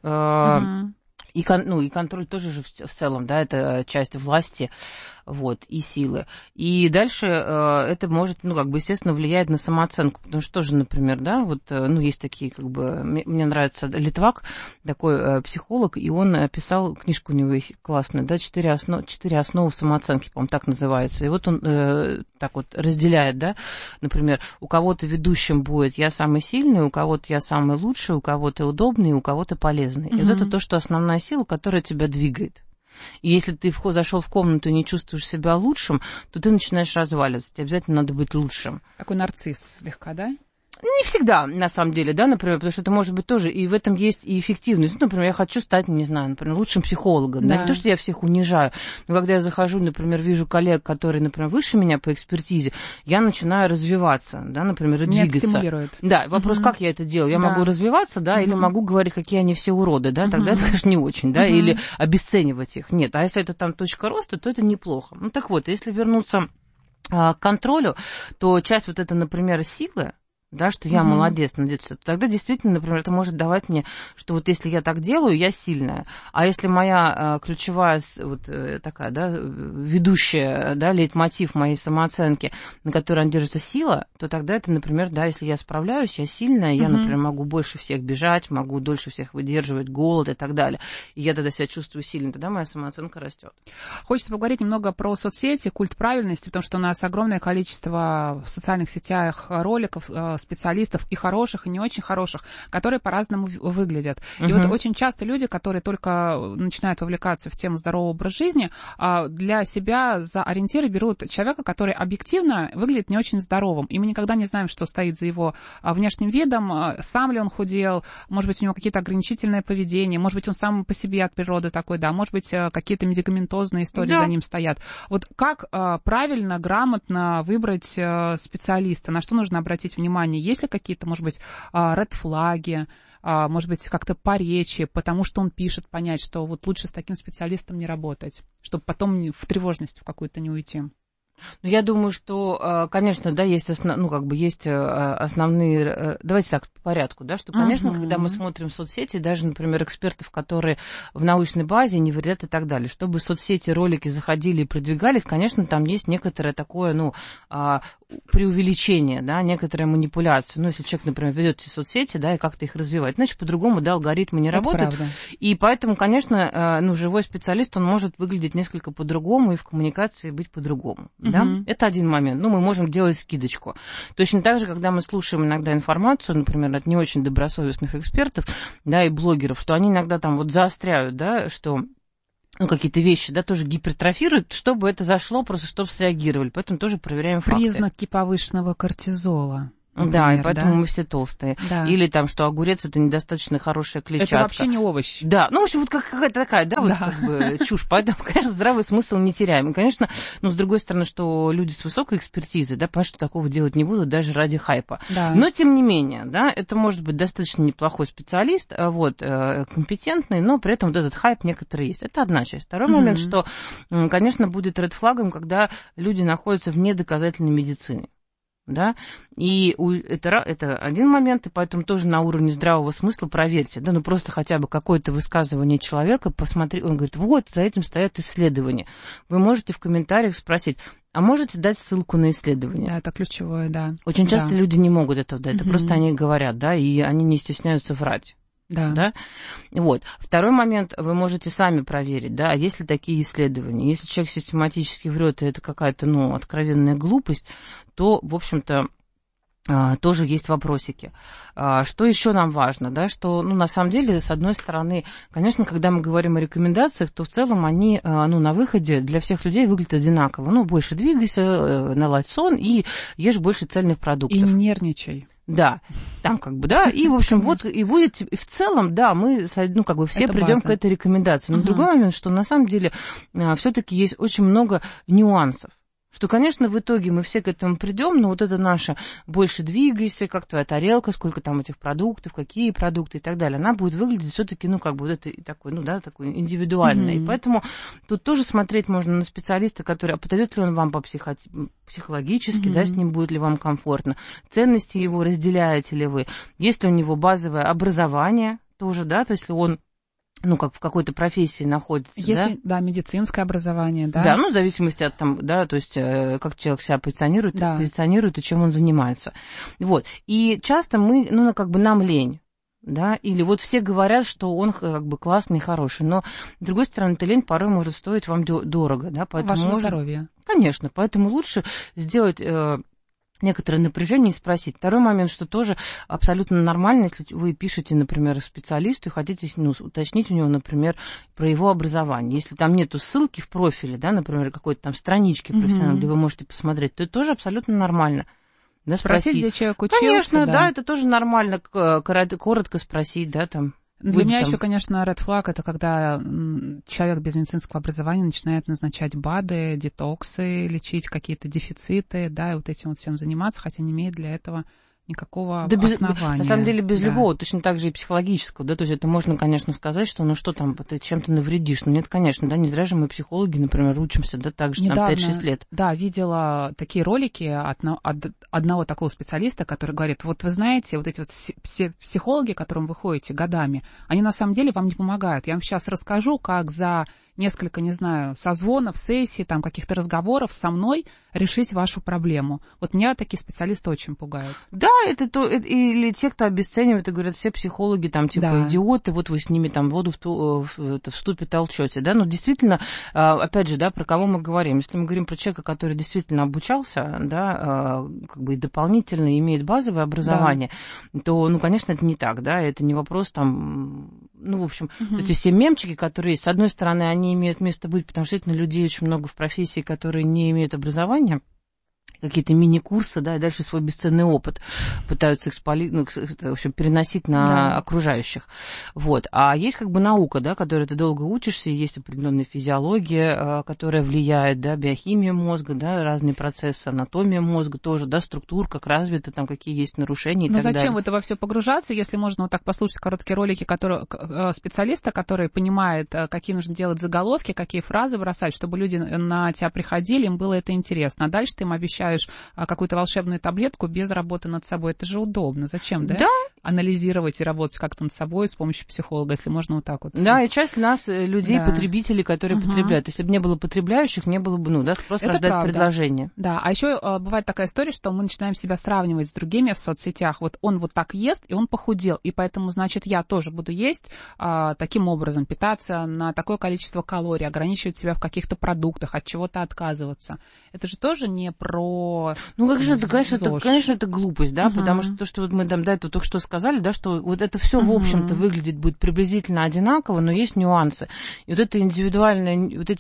и контроль тоже же в целом, да, это часть власти, вот, и силы. И дальше это может, ну, как бы, естественно, влиять на самооценку, потому что тоже, например, да, вот, ну, есть такие, как бы, мне нравится Литвак, такой психолог, и он писал, книжка у него есть классная, да, 4 основы самооценки, по-моему, так называется. И вот он так вот разделяет, да, например, у кого-то ведущим будет я самый сильный, у кого-то я самый лучший, у кого-то удобный, у кого-то полезный. И вот это то, что основная сила, которая тебя двигает. И если ты зашел в комнату и не чувствуешь себя лучшим, то ты начинаешь разваливаться. Тебе обязательно надо быть лучшим. Такой нарцисс слегка, да? Не всегда, на самом деле, да, например, потому что это может быть тоже, и в этом есть и эффективность. Ну, например, я хочу стать, не знаю, например, лучшим психологом. Да. Не то, что я всех унижаю, но когда я захожу, например, вижу коллег, которые, например, выше меня по экспертизе, я начинаю развиваться, да, например, и двигаться. Стимулирует. Да, вопрос, как я это делаю? Я могу развиваться, да, или могу говорить, какие они все уроды, да, тогда это, конечно, не очень, да, или обесценивать их. Нет, а если это там точка роста, то это неплохо. Ну, так вот, если вернуться к контролю, то часть вот этой, например, силы, да, что я молодец, тогда действительно, например, это может давать мне, что вот если я так делаю, я сильная. А если моя ключевая вот такая, да, ведущая, да, лейтмотив моей самооценки, на которой держится сила, то тогда это, например, да, если я справляюсь, я сильная, я, например, могу больше всех бежать, могу дольше всех выдерживать голод и так далее. И я тогда себя чувствую сильной, тогда моя самооценка растет. Хочется поговорить немного про соцсети, культ правильности, потому что у нас огромное количество в социальных сетях роликов с специалистов, и хороших, и не очень хороших, которые по-разному выглядят. И вот очень часто люди, которые только начинают вовлекаться в тему здорового образа жизни, для себя за ориентиры берут человека, который объективно выглядит не очень здоровым. И мы никогда не знаем, что стоит за его внешним видом, сам ли он худел, может быть, у него какие-то ограничительные поведения, может быть, он сам по себе от природы такой, да, может быть, какие-то медикаментозные истории за ним стоят. Вот как правильно, грамотно выбрать специалиста, на что нужно обратить внимание? Есть ли какие-то, может быть, ред-флаги, может быть, как-то по речи, потому что он пишет, понять, что вот лучше с таким специалистом не работать, чтобы потом в тревожность в какую-то не уйти? Ну, я думаю, что, конечно, да, есть основные... Давайте так, по порядку, да, что, конечно, когда мы смотрим соцсети, даже, например, экспертов, которые в научной базе не вредят и так далее, чтобы соцсети, ролики заходили и продвигались, конечно, там есть некоторое такое, преувеличение, да, некоторая манипуляция. Ну, если человек, например, ведет эти соцсети, да, и как-то их развивает, значит, по-другому, да, алгоритмы не работают. Правда. И поэтому, конечно, живой специалист, он может выглядеть несколько по-другому и в коммуникации быть по-другому. Да? Это один момент. Мы можем делать скидочку. Точно так же, когда мы слушаем иногда информацию, например, от не очень добросовестных экспертов, да, и блогеров, что они иногда там вот заостряют, да, что какие-то вещи, да, тоже гипертрофируют, чтобы это зашло, просто чтобы среагировали. Поэтому тоже проверяем факты. Признаки повышенного кортизола. Например, да, и поэтому мы все толстые. Да. Или там, что огурец — это недостаточно хорошая клетчатка. Это вообще не овощ. Да, в общем, вот какая-то такая, да, вот как бы чушь. Поэтому, конечно, здравый смысл не теряем. И, конечно, с другой стороны, что люди с высокой экспертизой, да, понятно, что такого делать не будут даже ради хайпа. Да. Но, тем не менее, да, это может быть достаточно неплохой специалист, компетентный, но при этом вот этот хайп некоторый есть. Это одна часть. Второй момент, что, конечно, будет ред-флагом, когда люди находятся в недоказательной медицине. Да, и это один момент, и поэтому тоже на уровне здравого смысла проверьте, да, просто хотя бы какое-то высказывание человека, посмотри, он говорит, вот, за этим стоят исследования. Вы можете в комментариях спросить, а можете дать ссылку на исследование? Да, это ключевое, да. Очень часто люди не могут этого дать, это просто они говорят, да, и они не стесняются врать. Да. Вот. Второй момент, вы можете сами проверить, да, есть ли такие исследования. Если человек систематически врет, и это какая-то, откровенная глупость, то, в общем-то, тоже есть вопросики. Что еще нам важно, да, что, на самом деле, с одной стороны, конечно, когда мы говорим о рекомендациях, то в целом они, на выходе для всех людей выглядят одинаково. Больше двигайся, наладь сон и ешь больше цельных продуктов. И не нервничай. Да, там и, в общем, и будет, и в целом, да, мы, все придем к этой рекомендации. Но другой момент, что на самом деле все-таки есть очень много нюансов. Что, конечно, в итоге мы все к этому придем, но вот это наше «больше двигайся», как твоя тарелка, сколько там этих продуктов, какие продукты и так далее, она будет выглядеть все-таки, это такой, такой индивидуальный. И поэтому тут тоже смотреть можно на специалиста, который, подойдет ли он вам психологически, да, с ним будет ли вам комфортно, ценности его разделяете ли вы, есть ли у него базовое образование тоже, да, то есть если он в какой-то профессии находится, если, да, медицинское образование, да. Да, в зависимости от то есть как человек себя позиционирует и чем он занимается. Вот. И часто мы, нам лень. Да, или все говорят, что он классный и хороший, но, с другой стороны, эта лень порой может стоить вам дорого, да, поэтому вашего здоровья. Конечно, поэтому лучше сделать некоторое напряжение и спросить. Второй момент, что тоже абсолютно нормально, если вы пишете, например, специалисту и хотите уточнить у него, например, про его образование. Если там нету ссылки в профиле, да, например, какой-то там странички профессиональной, где вы можете посмотреть, то это тоже абсолютно нормально. Да, спросить, где человек учился. Конечно, да, это тоже нормально, коротко спросить, да, там. Для меня еще, конечно, red flag — это когда человек без медицинского образования начинает назначать БАДы, детоксы, лечить какие-то дефициты, да, и этим всем заниматься, хотя не имеет для этого никакого основания. На самом деле без любого, точно так же и психологического, да, то есть это можно, конечно, сказать, что, что там, ты чем-то навредишь, но нет, конечно, да, не зря же мы психологи, например, учимся, да, так же, недавно, 5-6 лет. Да, видела такие ролики от одного такого специалиста, который говорит, вы знаете, эти все психологи, к которым вы ходите годами, они на самом деле вам не помогают. Я вам сейчас расскажу, как за несколько, не знаю, созвонов, сессий, там, каких-то разговоров со мной решить вашу проблему. Вот меня такие специалисты очень пугают. Да, или те, кто обесценивает и говорят, все психологи там типа идиоты, вот вы с ними там воду в ступе толчете, да, но действительно, опять же, да, про кого мы говорим? Если мы говорим про человека, который действительно обучался, да, как бы и дополнительно имеет базовое образование, то, ну, конечно, это не так, да, это не вопрос там, ну, в общем, эти все мемчики, которые есть, с одной стороны, они имеют место быть, потому что действительно людей очень много в профессии, которые не имеют образования, какие-то мини-курсы, да, и дальше свой бесценный опыт пытаются в общем, переносить на окружающих. Вот. А есть как бы наука, да, которой ты долго учишься, и есть определенная физиология, которая влияет, да, биохимия мозга, да, разные процессы, анатомия мозга тоже, да, структура, как развита, там, какие есть нарушения и так далее. Но зачем в это во все погружаться, если можно вот так послушать короткие ролики специалиста, который понимает, какие нужно делать заголовки, какие фразы бросать, чтобы люди на тебя приходили, им было это интересно. А дальше ты им обещаешь какую-то волшебную таблетку без работы над собой. Это же удобно. Зачем, да? Анализировать и работать как-то над собой с помощью психолога, если можно вот так вот. Да, и часть нас, людей, потребителей, которые потребляют. Если бы не было потребляющих, не было бы, ну, да, спрос рождать предложение. Да, а еще бывает такая история, что мы начинаем себя сравнивать с другими в соцсетях. Вот он вот так ест, и он похудел, и поэтому, значит, я тоже буду есть таким образом, питаться на такое количество калорий, ограничивать себя в каких-то продуктах, от чего-то отказываться. Это же тоже не про... Ну, конечно, это глупость, да, потому что то, что вот мы там, да, это только что сказали, да, что вот это все, в общем-то, выглядит будет приблизительно одинаково, но есть нюансы. И вот эти индивидуальные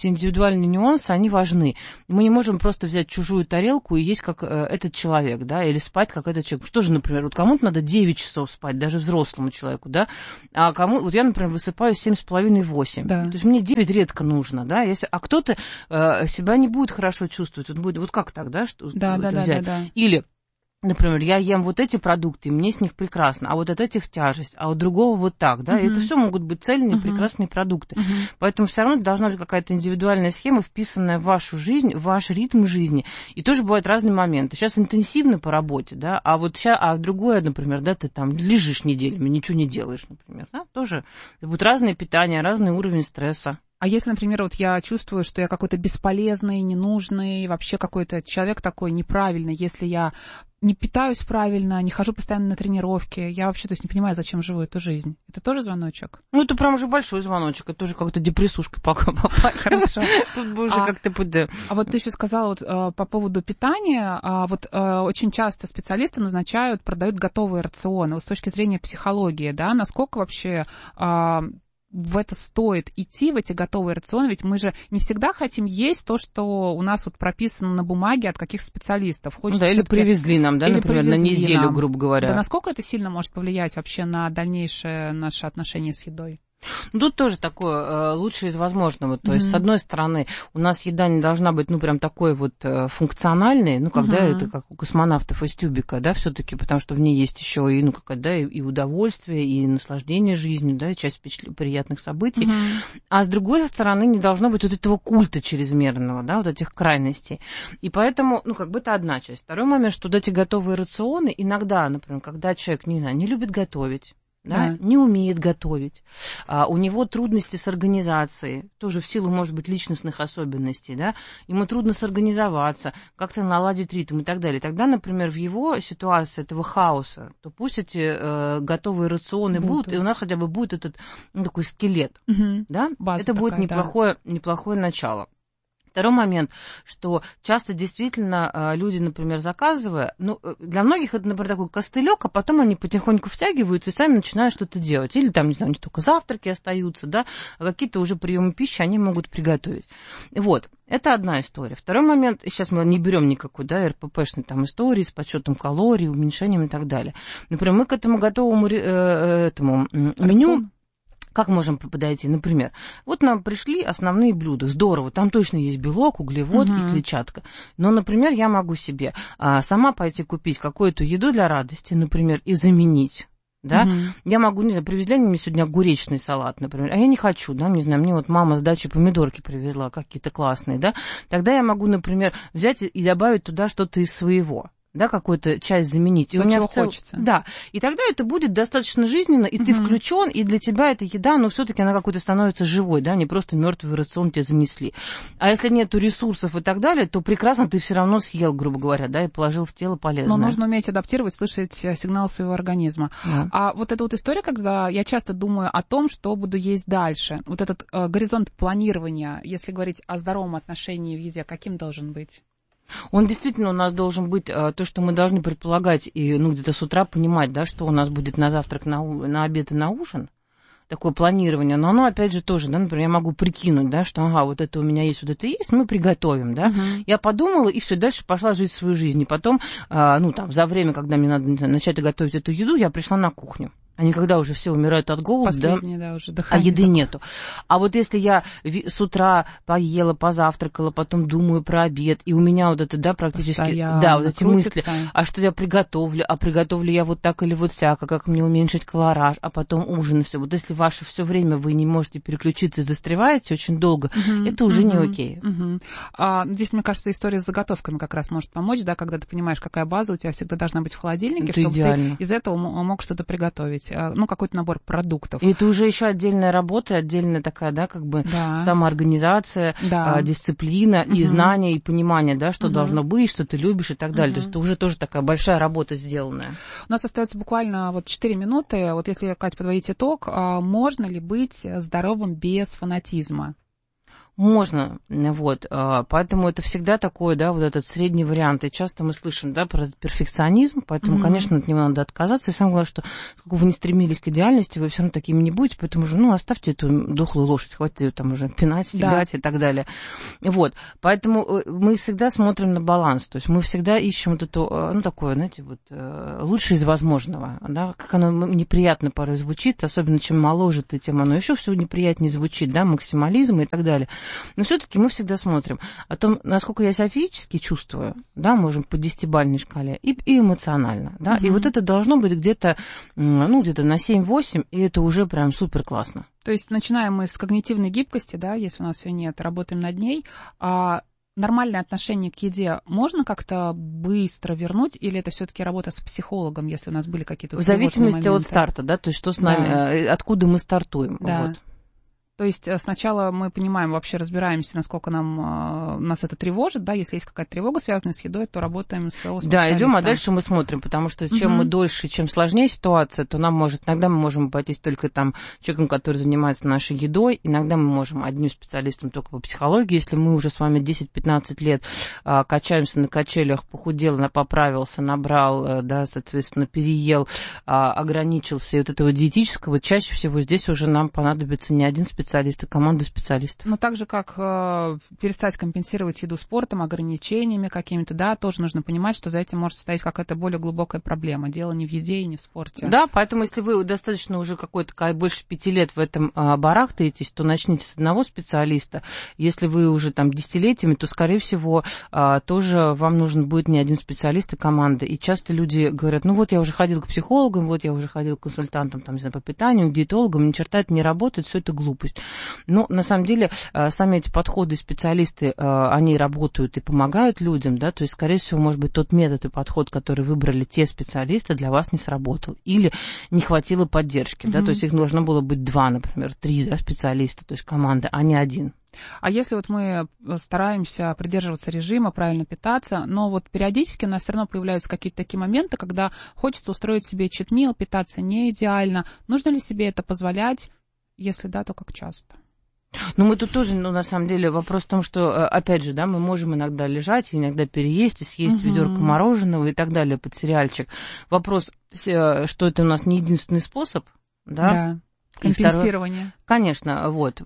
нюансы, они важны. Мы не можем просто взять чужую тарелку и есть как этот человек, да, или спать как этот человек. Что же, например, вот кому-то надо 9 часов спать, даже взрослому человеку, да, а кому, вот я, например, высыпаюсь 7,5-8. Да. То есть мне 9 редко нужно, да, а кто-то себя не будет хорошо чувствовать, он будет, вот как так, да, что взять. Да. Или, например, я ем вот эти продукты, и мне с них прекрасно, а вот от этих тяжесть, а от другого вот так, да, и это все могут быть цельные, прекрасные продукты. Поэтому все равно должна быть какая-то индивидуальная схема, вписанная в вашу жизнь, в ваш ритм жизни. И тоже бывают разные моменты. Сейчас интенсивно по работе, да, а вот сейчас, а другое, например, да, ты там лежишь неделями, ничего не делаешь, например, да, тоже. Это будет разное питание, разный уровень стресса. А если, например, вот я чувствую, что я какой-то бесполезный, ненужный, вообще какой-то человек такой неправильный, если я не питаюсь правильно, не хожу постоянно на тренировки, я вообще, то есть, не понимаю, зачем живу эту жизнь. Это тоже звоночек? Ну, это прям уже большой звоночек, это тоже как-то депрессушкой попасть. Хорошо. Тут бы уже как-то... А вот ты еще сказала вот, по поводу питания, вот очень часто специалисты назначают, продают готовые рационы. Вот с точки зрения психологии, да, насколько вообще... в это стоит идти, в эти готовые рационы, ведь мы же не всегда хотим есть то, что у нас вот прописано на бумаге от каких специалистов. Хочется или привезли нам, да, например, на неделю, грубо говоря. Да, насколько это сильно может повлиять вообще на дальнейшее наше отношение с едой? Тут тоже такое лучшее из возможного. То есть, с одной стороны, у нас еда не должна быть, ну, прям такой вот функциональной, ну, когда это как у космонавтов из тюбика, да, все-таки, потому что в ней есть еще и, ну, какая, да, и удовольствие, и наслаждение жизнью, да, и часть приятных событий. А с другой стороны, не должно быть вот этого культа чрезмерного, да, вот этих крайностей. И поэтому, ну, как бы это одна часть. Второй момент, что вот эти готовые рационы иногда, например, когда человек, не знаю, не любит готовить, да, не умеет готовить, у него трудности с организацией, тоже в силу, может быть, личностных особенностей, да, ему трудно сорганизоваться, как-то наладить ритм и так далее. Тогда, например, в его ситуации этого хаоса, то пусть эти готовые рационы будут, и у нас хотя бы будет этот, ну, такой скелет, да, база это будет такая, неплохое начало. Второй момент, что часто действительно люди, например, заказывая, ну, для многих это, например, такой костылек, а потом они потихоньку втягиваются и сами начинают что-то делать. Или там, не знаю, не только завтраки остаются, да, а какие-то уже приемы пищи они могут приготовить. Вот. Это одна история. Второй момент, сейчас мы не берем никакой, да, РППшной там истории с подсчетом калорий, уменьшением и так далее. Например, мы к этому готовому меню... Как можем подойти? Например, вот нам пришли основные блюда. Здорово, там точно есть белок, углевод и клетчатка. Но, например, я могу себе сама пойти купить какую-то еду для радости, например, и заменить. Да? Я могу, не знаю, привезли мне сегодня огуречный салат, например, а я не хочу, да, не знаю, мне вот мама с дачи помидорки привезла, какие-то классные, да, тогда я могу, например, взять и добавить туда что-то из своего. да, какую-то часть заменить. И то, у меня чего хочется. Да, и тогда это будет достаточно жизненно, и ты включен, и для тебя эта еда, но все-таки она какой-то становится живой, да, не просто мертвый рацион тебе занесли. А если нету ресурсов и так далее, то прекрасно ты все равно съел, грубо говоря, да, и положил в тело полезное. Но нужно уметь адаптировать, слышать сигнал своего организма. Да. А вот эта вот история, когда я часто думаю о том, что буду есть дальше, вот этот горизонт планирования, если говорить о здоровом отношении в еде, каким должен быть? Он действительно у нас должен быть то, что мы должны предполагать и где-то с утра понимать, да, что у нас будет на завтрак, на обед и на ужин. Такое планирование. Но оно, опять же, тоже, да, например, я могу прикинуть, да, что, вот это у меня есть, вот это есть, мы приготовим, да. Я подумала, и все, дальше пошла жить свою жизнь. И потом, за время, когда мне надо начать готовить эту еду, я пришла на кухню. А не когда уже все умирают от голода, да, уже а еды нету. А вот если я с утра поела, позавтракала, потом думаю про обед, и у меня вот это, да, практически, да, вот эти мысли, а что я приготовлю, а приготовлю я вот так или вот всяко, как мне уменьшить колораж, а потом ужин и все. Вот если ваше все время вы не можете переключиться и застреваете очень долго, это уже не окей. Здесь, мне кажется, история с заготовками как раз может помочь, да, когда ты понимаешь, какая база у тебя всегда должна быть в холодильнике, это чтобы идеально. ты из этого мог что-то приготовить. Какой-то набор продуктов. И это уже еще отдельная работа, отдельная такая, да, как бы самоорганизация, дисциплина и знание, и понимание, да, что должно быть, что ты любишь и так далее. То есть это уже тоже такая большая работа сделанная. У нас остается буквально 4 минуты. Вот если, Катя, подводить итог, можно ли быть здоровым без фанатизма? Можно, вот, поэтому это всегда такой, да, вот этот средний вариант, и часто мы слышим, да, про перфекционизм, поэтому, конечно, от него надо отказаться, и самое главное, что сколько вы не стремились к идеальности, вы все равно такими не будете, поэтому же, оставьте эту дохлую лошадь, хватит ее там уже пинать, стегать и так далее, вот, поэтому мы всегда смотрим на баланс, то есть мы всегда ищем вот эту, такое, знаете, вот, лучшее из возможного, да, как оно неприятно порой звучит, особенно чем моложе ты, тем оно еще все неприятнее звучит, да, максимализм и так далее. Но все-таки мы всегда смотрим о том, насколько я себя физически чувствую, да, можем по 10-бальной шкале, и эмоционально, да, и вот это должно быть где-то, где-то на 7-8, и это уже прям супер классно. То есть начинаем мы с когнитивной гибкости, да, если у нас ее нет, работаем над ней, нормальное отношение к еде можно как-то быстро вернуть, или это все-таки работа с психологом, если у нас были какие-то... В зависимости от старта, да, то есть что с нами, откуда мы стартуем, вот. То есть сначала мы понимаем, вообще разбираемся, насколько нас это тревожит, да, если есть какая-то тревога, связанная с едой, то работаем с специалистом. Да, идем, а дальше мы смотрим, потому что чем мы дольше, чем сложнее ситуация, то иногда мы можем обойтись только там человеком, который занимается нашей едой, иногда мы можем одним специалистом только по психологии, если мы уже с вами 10-15 лет качаемся на качелях, похудел, поправился, набрал, да, соответственно, переел, ограничился, и вот этого диетического, чаще всего здесь уже нам понадобится не один специалист, команда специалистов. Но так же, как перестать компенсировать еду спортом, ограничениями какими-то, да, тоже нужно понимать, что за этим может стоять какая-то более глубокая проблема. Дело не в еде и не в спорте. Да, поэтому если вы достаточно уже больше 5 лет в этом барахтаетесь, то начните с одного специалиста. Если вы уже там десятилетиями, то, скорее всего, тоже вам нужен будет не один специалист и команда. И часто люди говорят, я уже ходил к психологам, я уже ходил к консультантам там, не знаю, по питанию, к диетологам, ни черта это не работает, все это глупость. Но на самом деле сами эти подходы, специалисты, они работают и помогают людям, да, то есть, скорее всего, может быть, тот метод и подход, который выбрали те специалисты, для вас не сработал или не хватило поддержки, да, то есть их должно было быть 2, например, 3, да, специалиста, то есть команда, а не 1. А если мы стараемся придерживаться режима, правильно питаться, но периодически у нас все равно появляются какие-то такие моменты, когда хочется устроить себе читмил, питаться не идеально, нужно ли себе это позволять? Если да, то как часто? Мы тут тоже, на самом деле, вопрос в том, что, опять же, да, мы можем иногда лежать, иногда переесть и съесть ведерко мороженого и так далее под сериальчик. Вопрос, что это у нас не единственный способ, да? Да, компенсирование. Конечно, вот.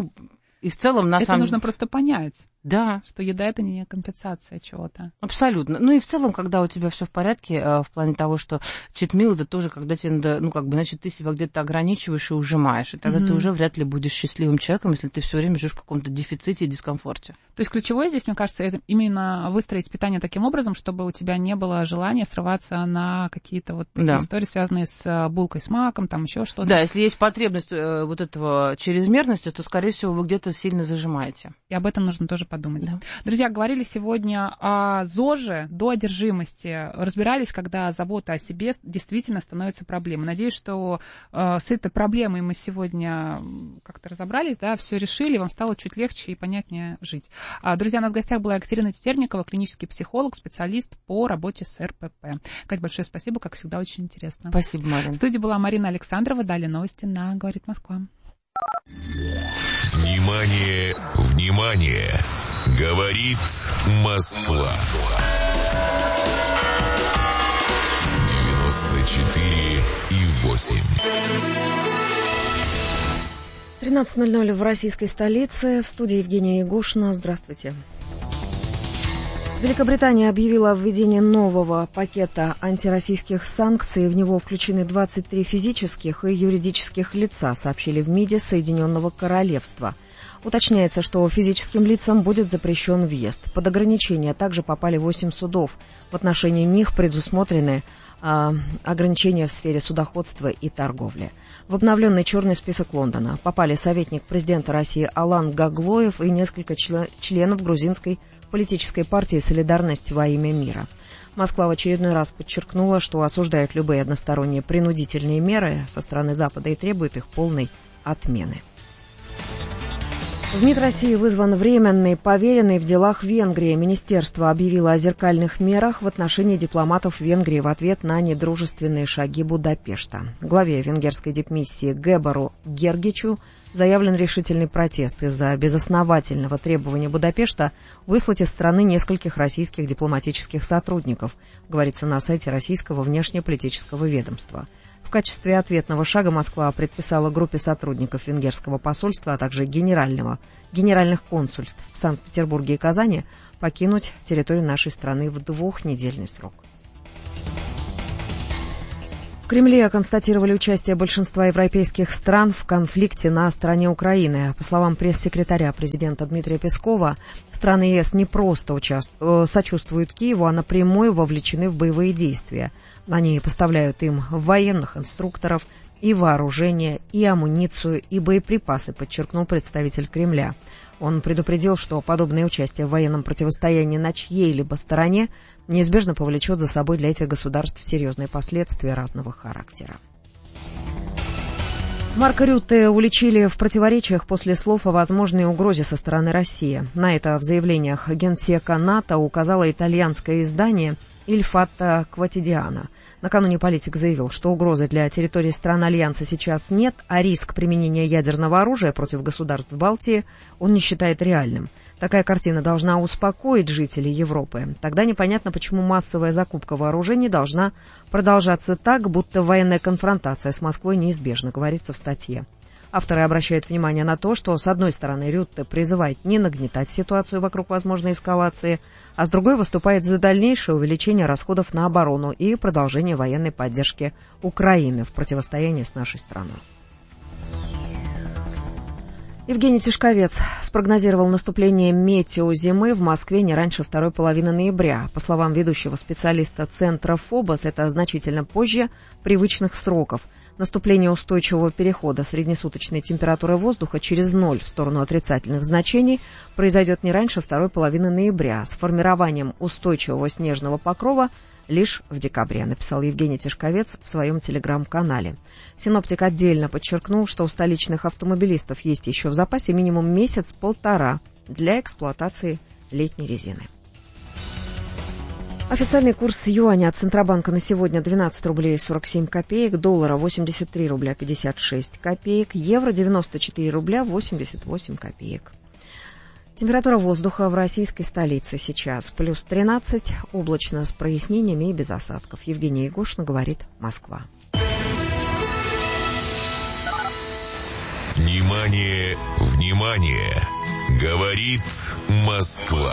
И в целом, на самом деле... Это нужно просто понять. Да. Что еда – это не компенсация чего-то. Абсолютно. И в целом, когда у тебя все в порядке, в плане того, что читмил, это тоже, когда тебе надо, значит, ты себя где-то ограничиваешь и ужимаешь. И тогда ты уже вряд ли будешь счастливым человеком, если ты все время живешь в каком-то дефиците и дискомфорте. То есть ключевое здесь, мне кажется, это именно выстроить питание таким образом, чтобы у тебя не было желания срываться на какие-то истории, связанные с булкой с маком, там еще что-то. Да, если есть потребность этого чрезмерности, то, скорее всего, вы где-то сильно зажимаете. И об этом нужно тоже подумать. подумать. Да. Друзья, говорили сегодня о ЗОЖе до одержимости. Разбирались, когда забота о себе действительно становится проблемой. Надеюсь, что с этой проблемой мы сегодня как-то разобрались, да, все решили, вам стало чуть легче и понятнее жить. Друзья, у нас в гостях была Екатерина Тетерникова, клинический психолог, специалист по работе с РПП. Кать, большое спасибо, как всегда, очень интересно. Спасибо, Марина. В студии была Марина Александрова. Далее новости на «Говорит Москва». Внимание, внимание! Говорит Москва. 94,8. 13:00 в российской столице. В студии Евгения Егошина. Здравствуйте. Великобритания объявила о введении нового пакета антироссийских санкций. В него включены 23 физических и юридических лица, сообщили в МИДе Соединенного Королевства. Уточняется, что физическим лицам будет запрещен въезд. Под ограничения также попали 8 судов. В отношении них предусмотрены ограничения в сфере судоходства и торговли. В обновленный черный список Лондона попали советник президента России Алан Гаглоев и несколько членов грузинской политической партии «Солидарность во имя мира». Москва в очередной раз подчеркнула, что осуждает любые односторонние принудительные меры со стороны Запада и требует их полной отмены. В МИД России вызван временный поверенный в делах Венгрии. Министерство объявило о зеркальных мерах в отношении дипломатов Венгрии в ответ на недружественные шаги Будапешта. Главе венгерской дипмиссии Гебору Гергичу заявлен решительный протест из-за безосновательного требования Будапешта выслать из страны нескольких российских дипломатических сотрудников, говорится на сайте российского внешнеполитического ведомства. В качестве ответного шага Москва предписала группе сотрудников венгерского посольства, а также генеральных консульств в Санкт-Петербурге и Казани покинуть территорию нашей страны в 2-недельный срок. В Кремле констатировали участие большинства европейских стран в конфликте на стороне Украины. По словам пресс-секретаря президента Дмитрия Пескова, страны ЕС не просто сочувствуют Киеву, а напрямую вовлечены в боевые действия. Они поставляют им военных инструкторов, и вооружение, и амуницию, и боеприпасы, подчеркнул представитель Кремля. Он предупредил, что подобное участие в военном противостоянии на чьей-либо стороне неизбежно повлечет за собой для этих государств серьезные последствия разного характера. Марка Рютте уличили в противоречиях после слов о возможной угрозе со стороны России. На это в заявлениях генсека НАТО указало итальянское издание «Il Fatto Quotidiano». Накануне политик заявил, что угрозы для территории стран Альянса сейчас нет, а риск применения ядерного оружия против государств Балтии он не считает реальным. Такая картина должна успокоить жителей Европы. Тогда непонятно, почему массовая закупка вооружений должна продолжаться так, будто военная конфронтация с Москвой неизбежна, говорится в статье. Авторы обращают внимание на то, что, с одной стороны, Рютте призывает не нагнетать ситуацию вокруг возможной эскалации, а с другой выступает за дальнейшее увеличение расходов на оборону и продолжение военной поддержки Украины в противостоянии с нашей страной. Евгений Тишковец спрогнозировал наступление метеозимы в Москве не раньше второй половины ноября. По словам ведущего специалиста Центра ФОБОС, это значительно позже привычных сроков. Наступление устойчивого перехода среднесуточной температуры воздуха через 0 в сторону отрицательных значений произойдет не раньше второй половины ноября, с формированием устойчивого снежного покрова лишь в декабре, написал Евгений Тишковец в своем телеграм-канале. Синоптик отдельно подчеркнул, что у столичных автомобилистов есть еще в запасе минимум месяц-полтора для эксплуатации летней резины. Официальный курс юаня от Центробанка на сегодня 12 рублей 47 копеек, доллара 83 рубля 56 копеек, евро 94 рубля 88 копеек. Температура воздуха в российской столице сейчас плюс 13, облачно с прояснениями и без осадков. Евгения Егошина, говорит Москва. Внимание, внимание! Говорит Москва.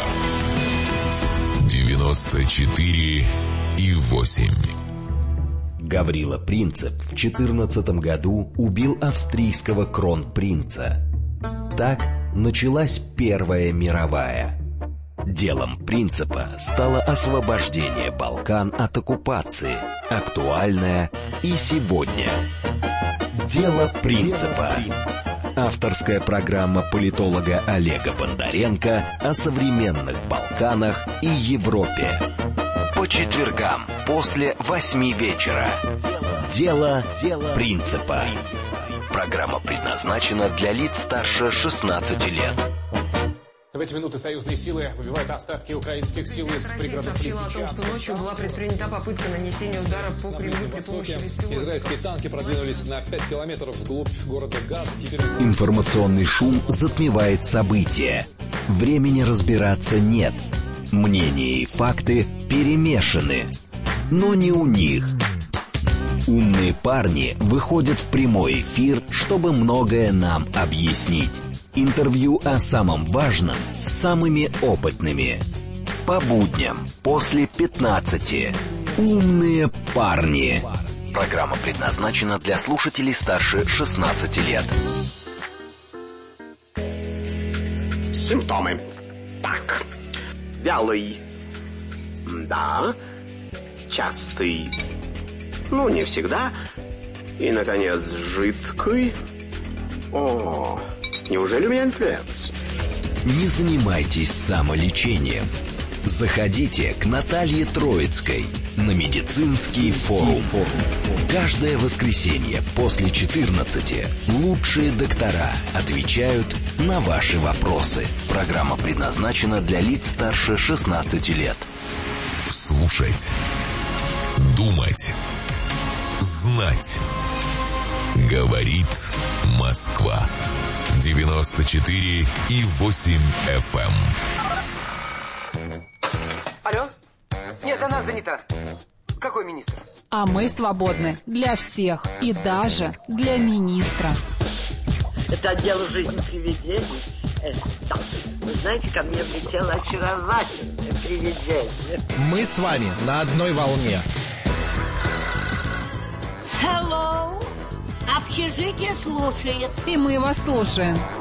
94,8. Гаврила Принцип в 14 году убил австрийского кронпринца. Так началась Первая мировая. Делом Принципа стало освобождение Балкан от оккупации, актуальное и сегодня. Дело Принципа. Авторская программа политолога Олега Бондаренко о современных Балканах и Европе. По четвергам после 8 вечера. Дело принципа. Программа предназначена для лиц старше 16 лет. В эти минуты союзные силы выбивают остатки украинских сил из пригородов Лисичанска. Сообщила о том, что ночью была предпринята попытка нанесения удара по Кремлю при помощи беспилотников. Израильские танки продвинулись на 5 километров вглубь города Газ. Информационный шум затмевает события. Времени разбираться нет. Мнения и факты перемешаны. Но не у них. Умные парни выходят в прямой эфир, чтобы многое нам объяснить. Интервью о самом важном с самыми опытными. По будням после 15. Умные парни. Программа предназначена для слушателей старше 16 лет. Симптомы. Так. Вялый. Да. Частый. Ну, не всегда. И, наконец, жидкий. О, неужели у меня инфлюенс? Не занимайтесь самолечением. Заходите к Наталье Троицкой на медицинский форум. Каждое воскресенье после 14 лучшие доктора отвечают на ваши вопросы. Программа предназначена для лиц старше 16 лет. Слушать. Думать. Знать. Говорит Москва. 94,8 FM. Алло? Нет, она занята. Какой министр? А мы свободны для всех и даже для министра. Это отдел «Жизнь привидений». Вы знаете, ко мне влетело очаровательное привидение. Мы с вами на одной волне. Hello! Общежитие слушает. И мы вас слушаем.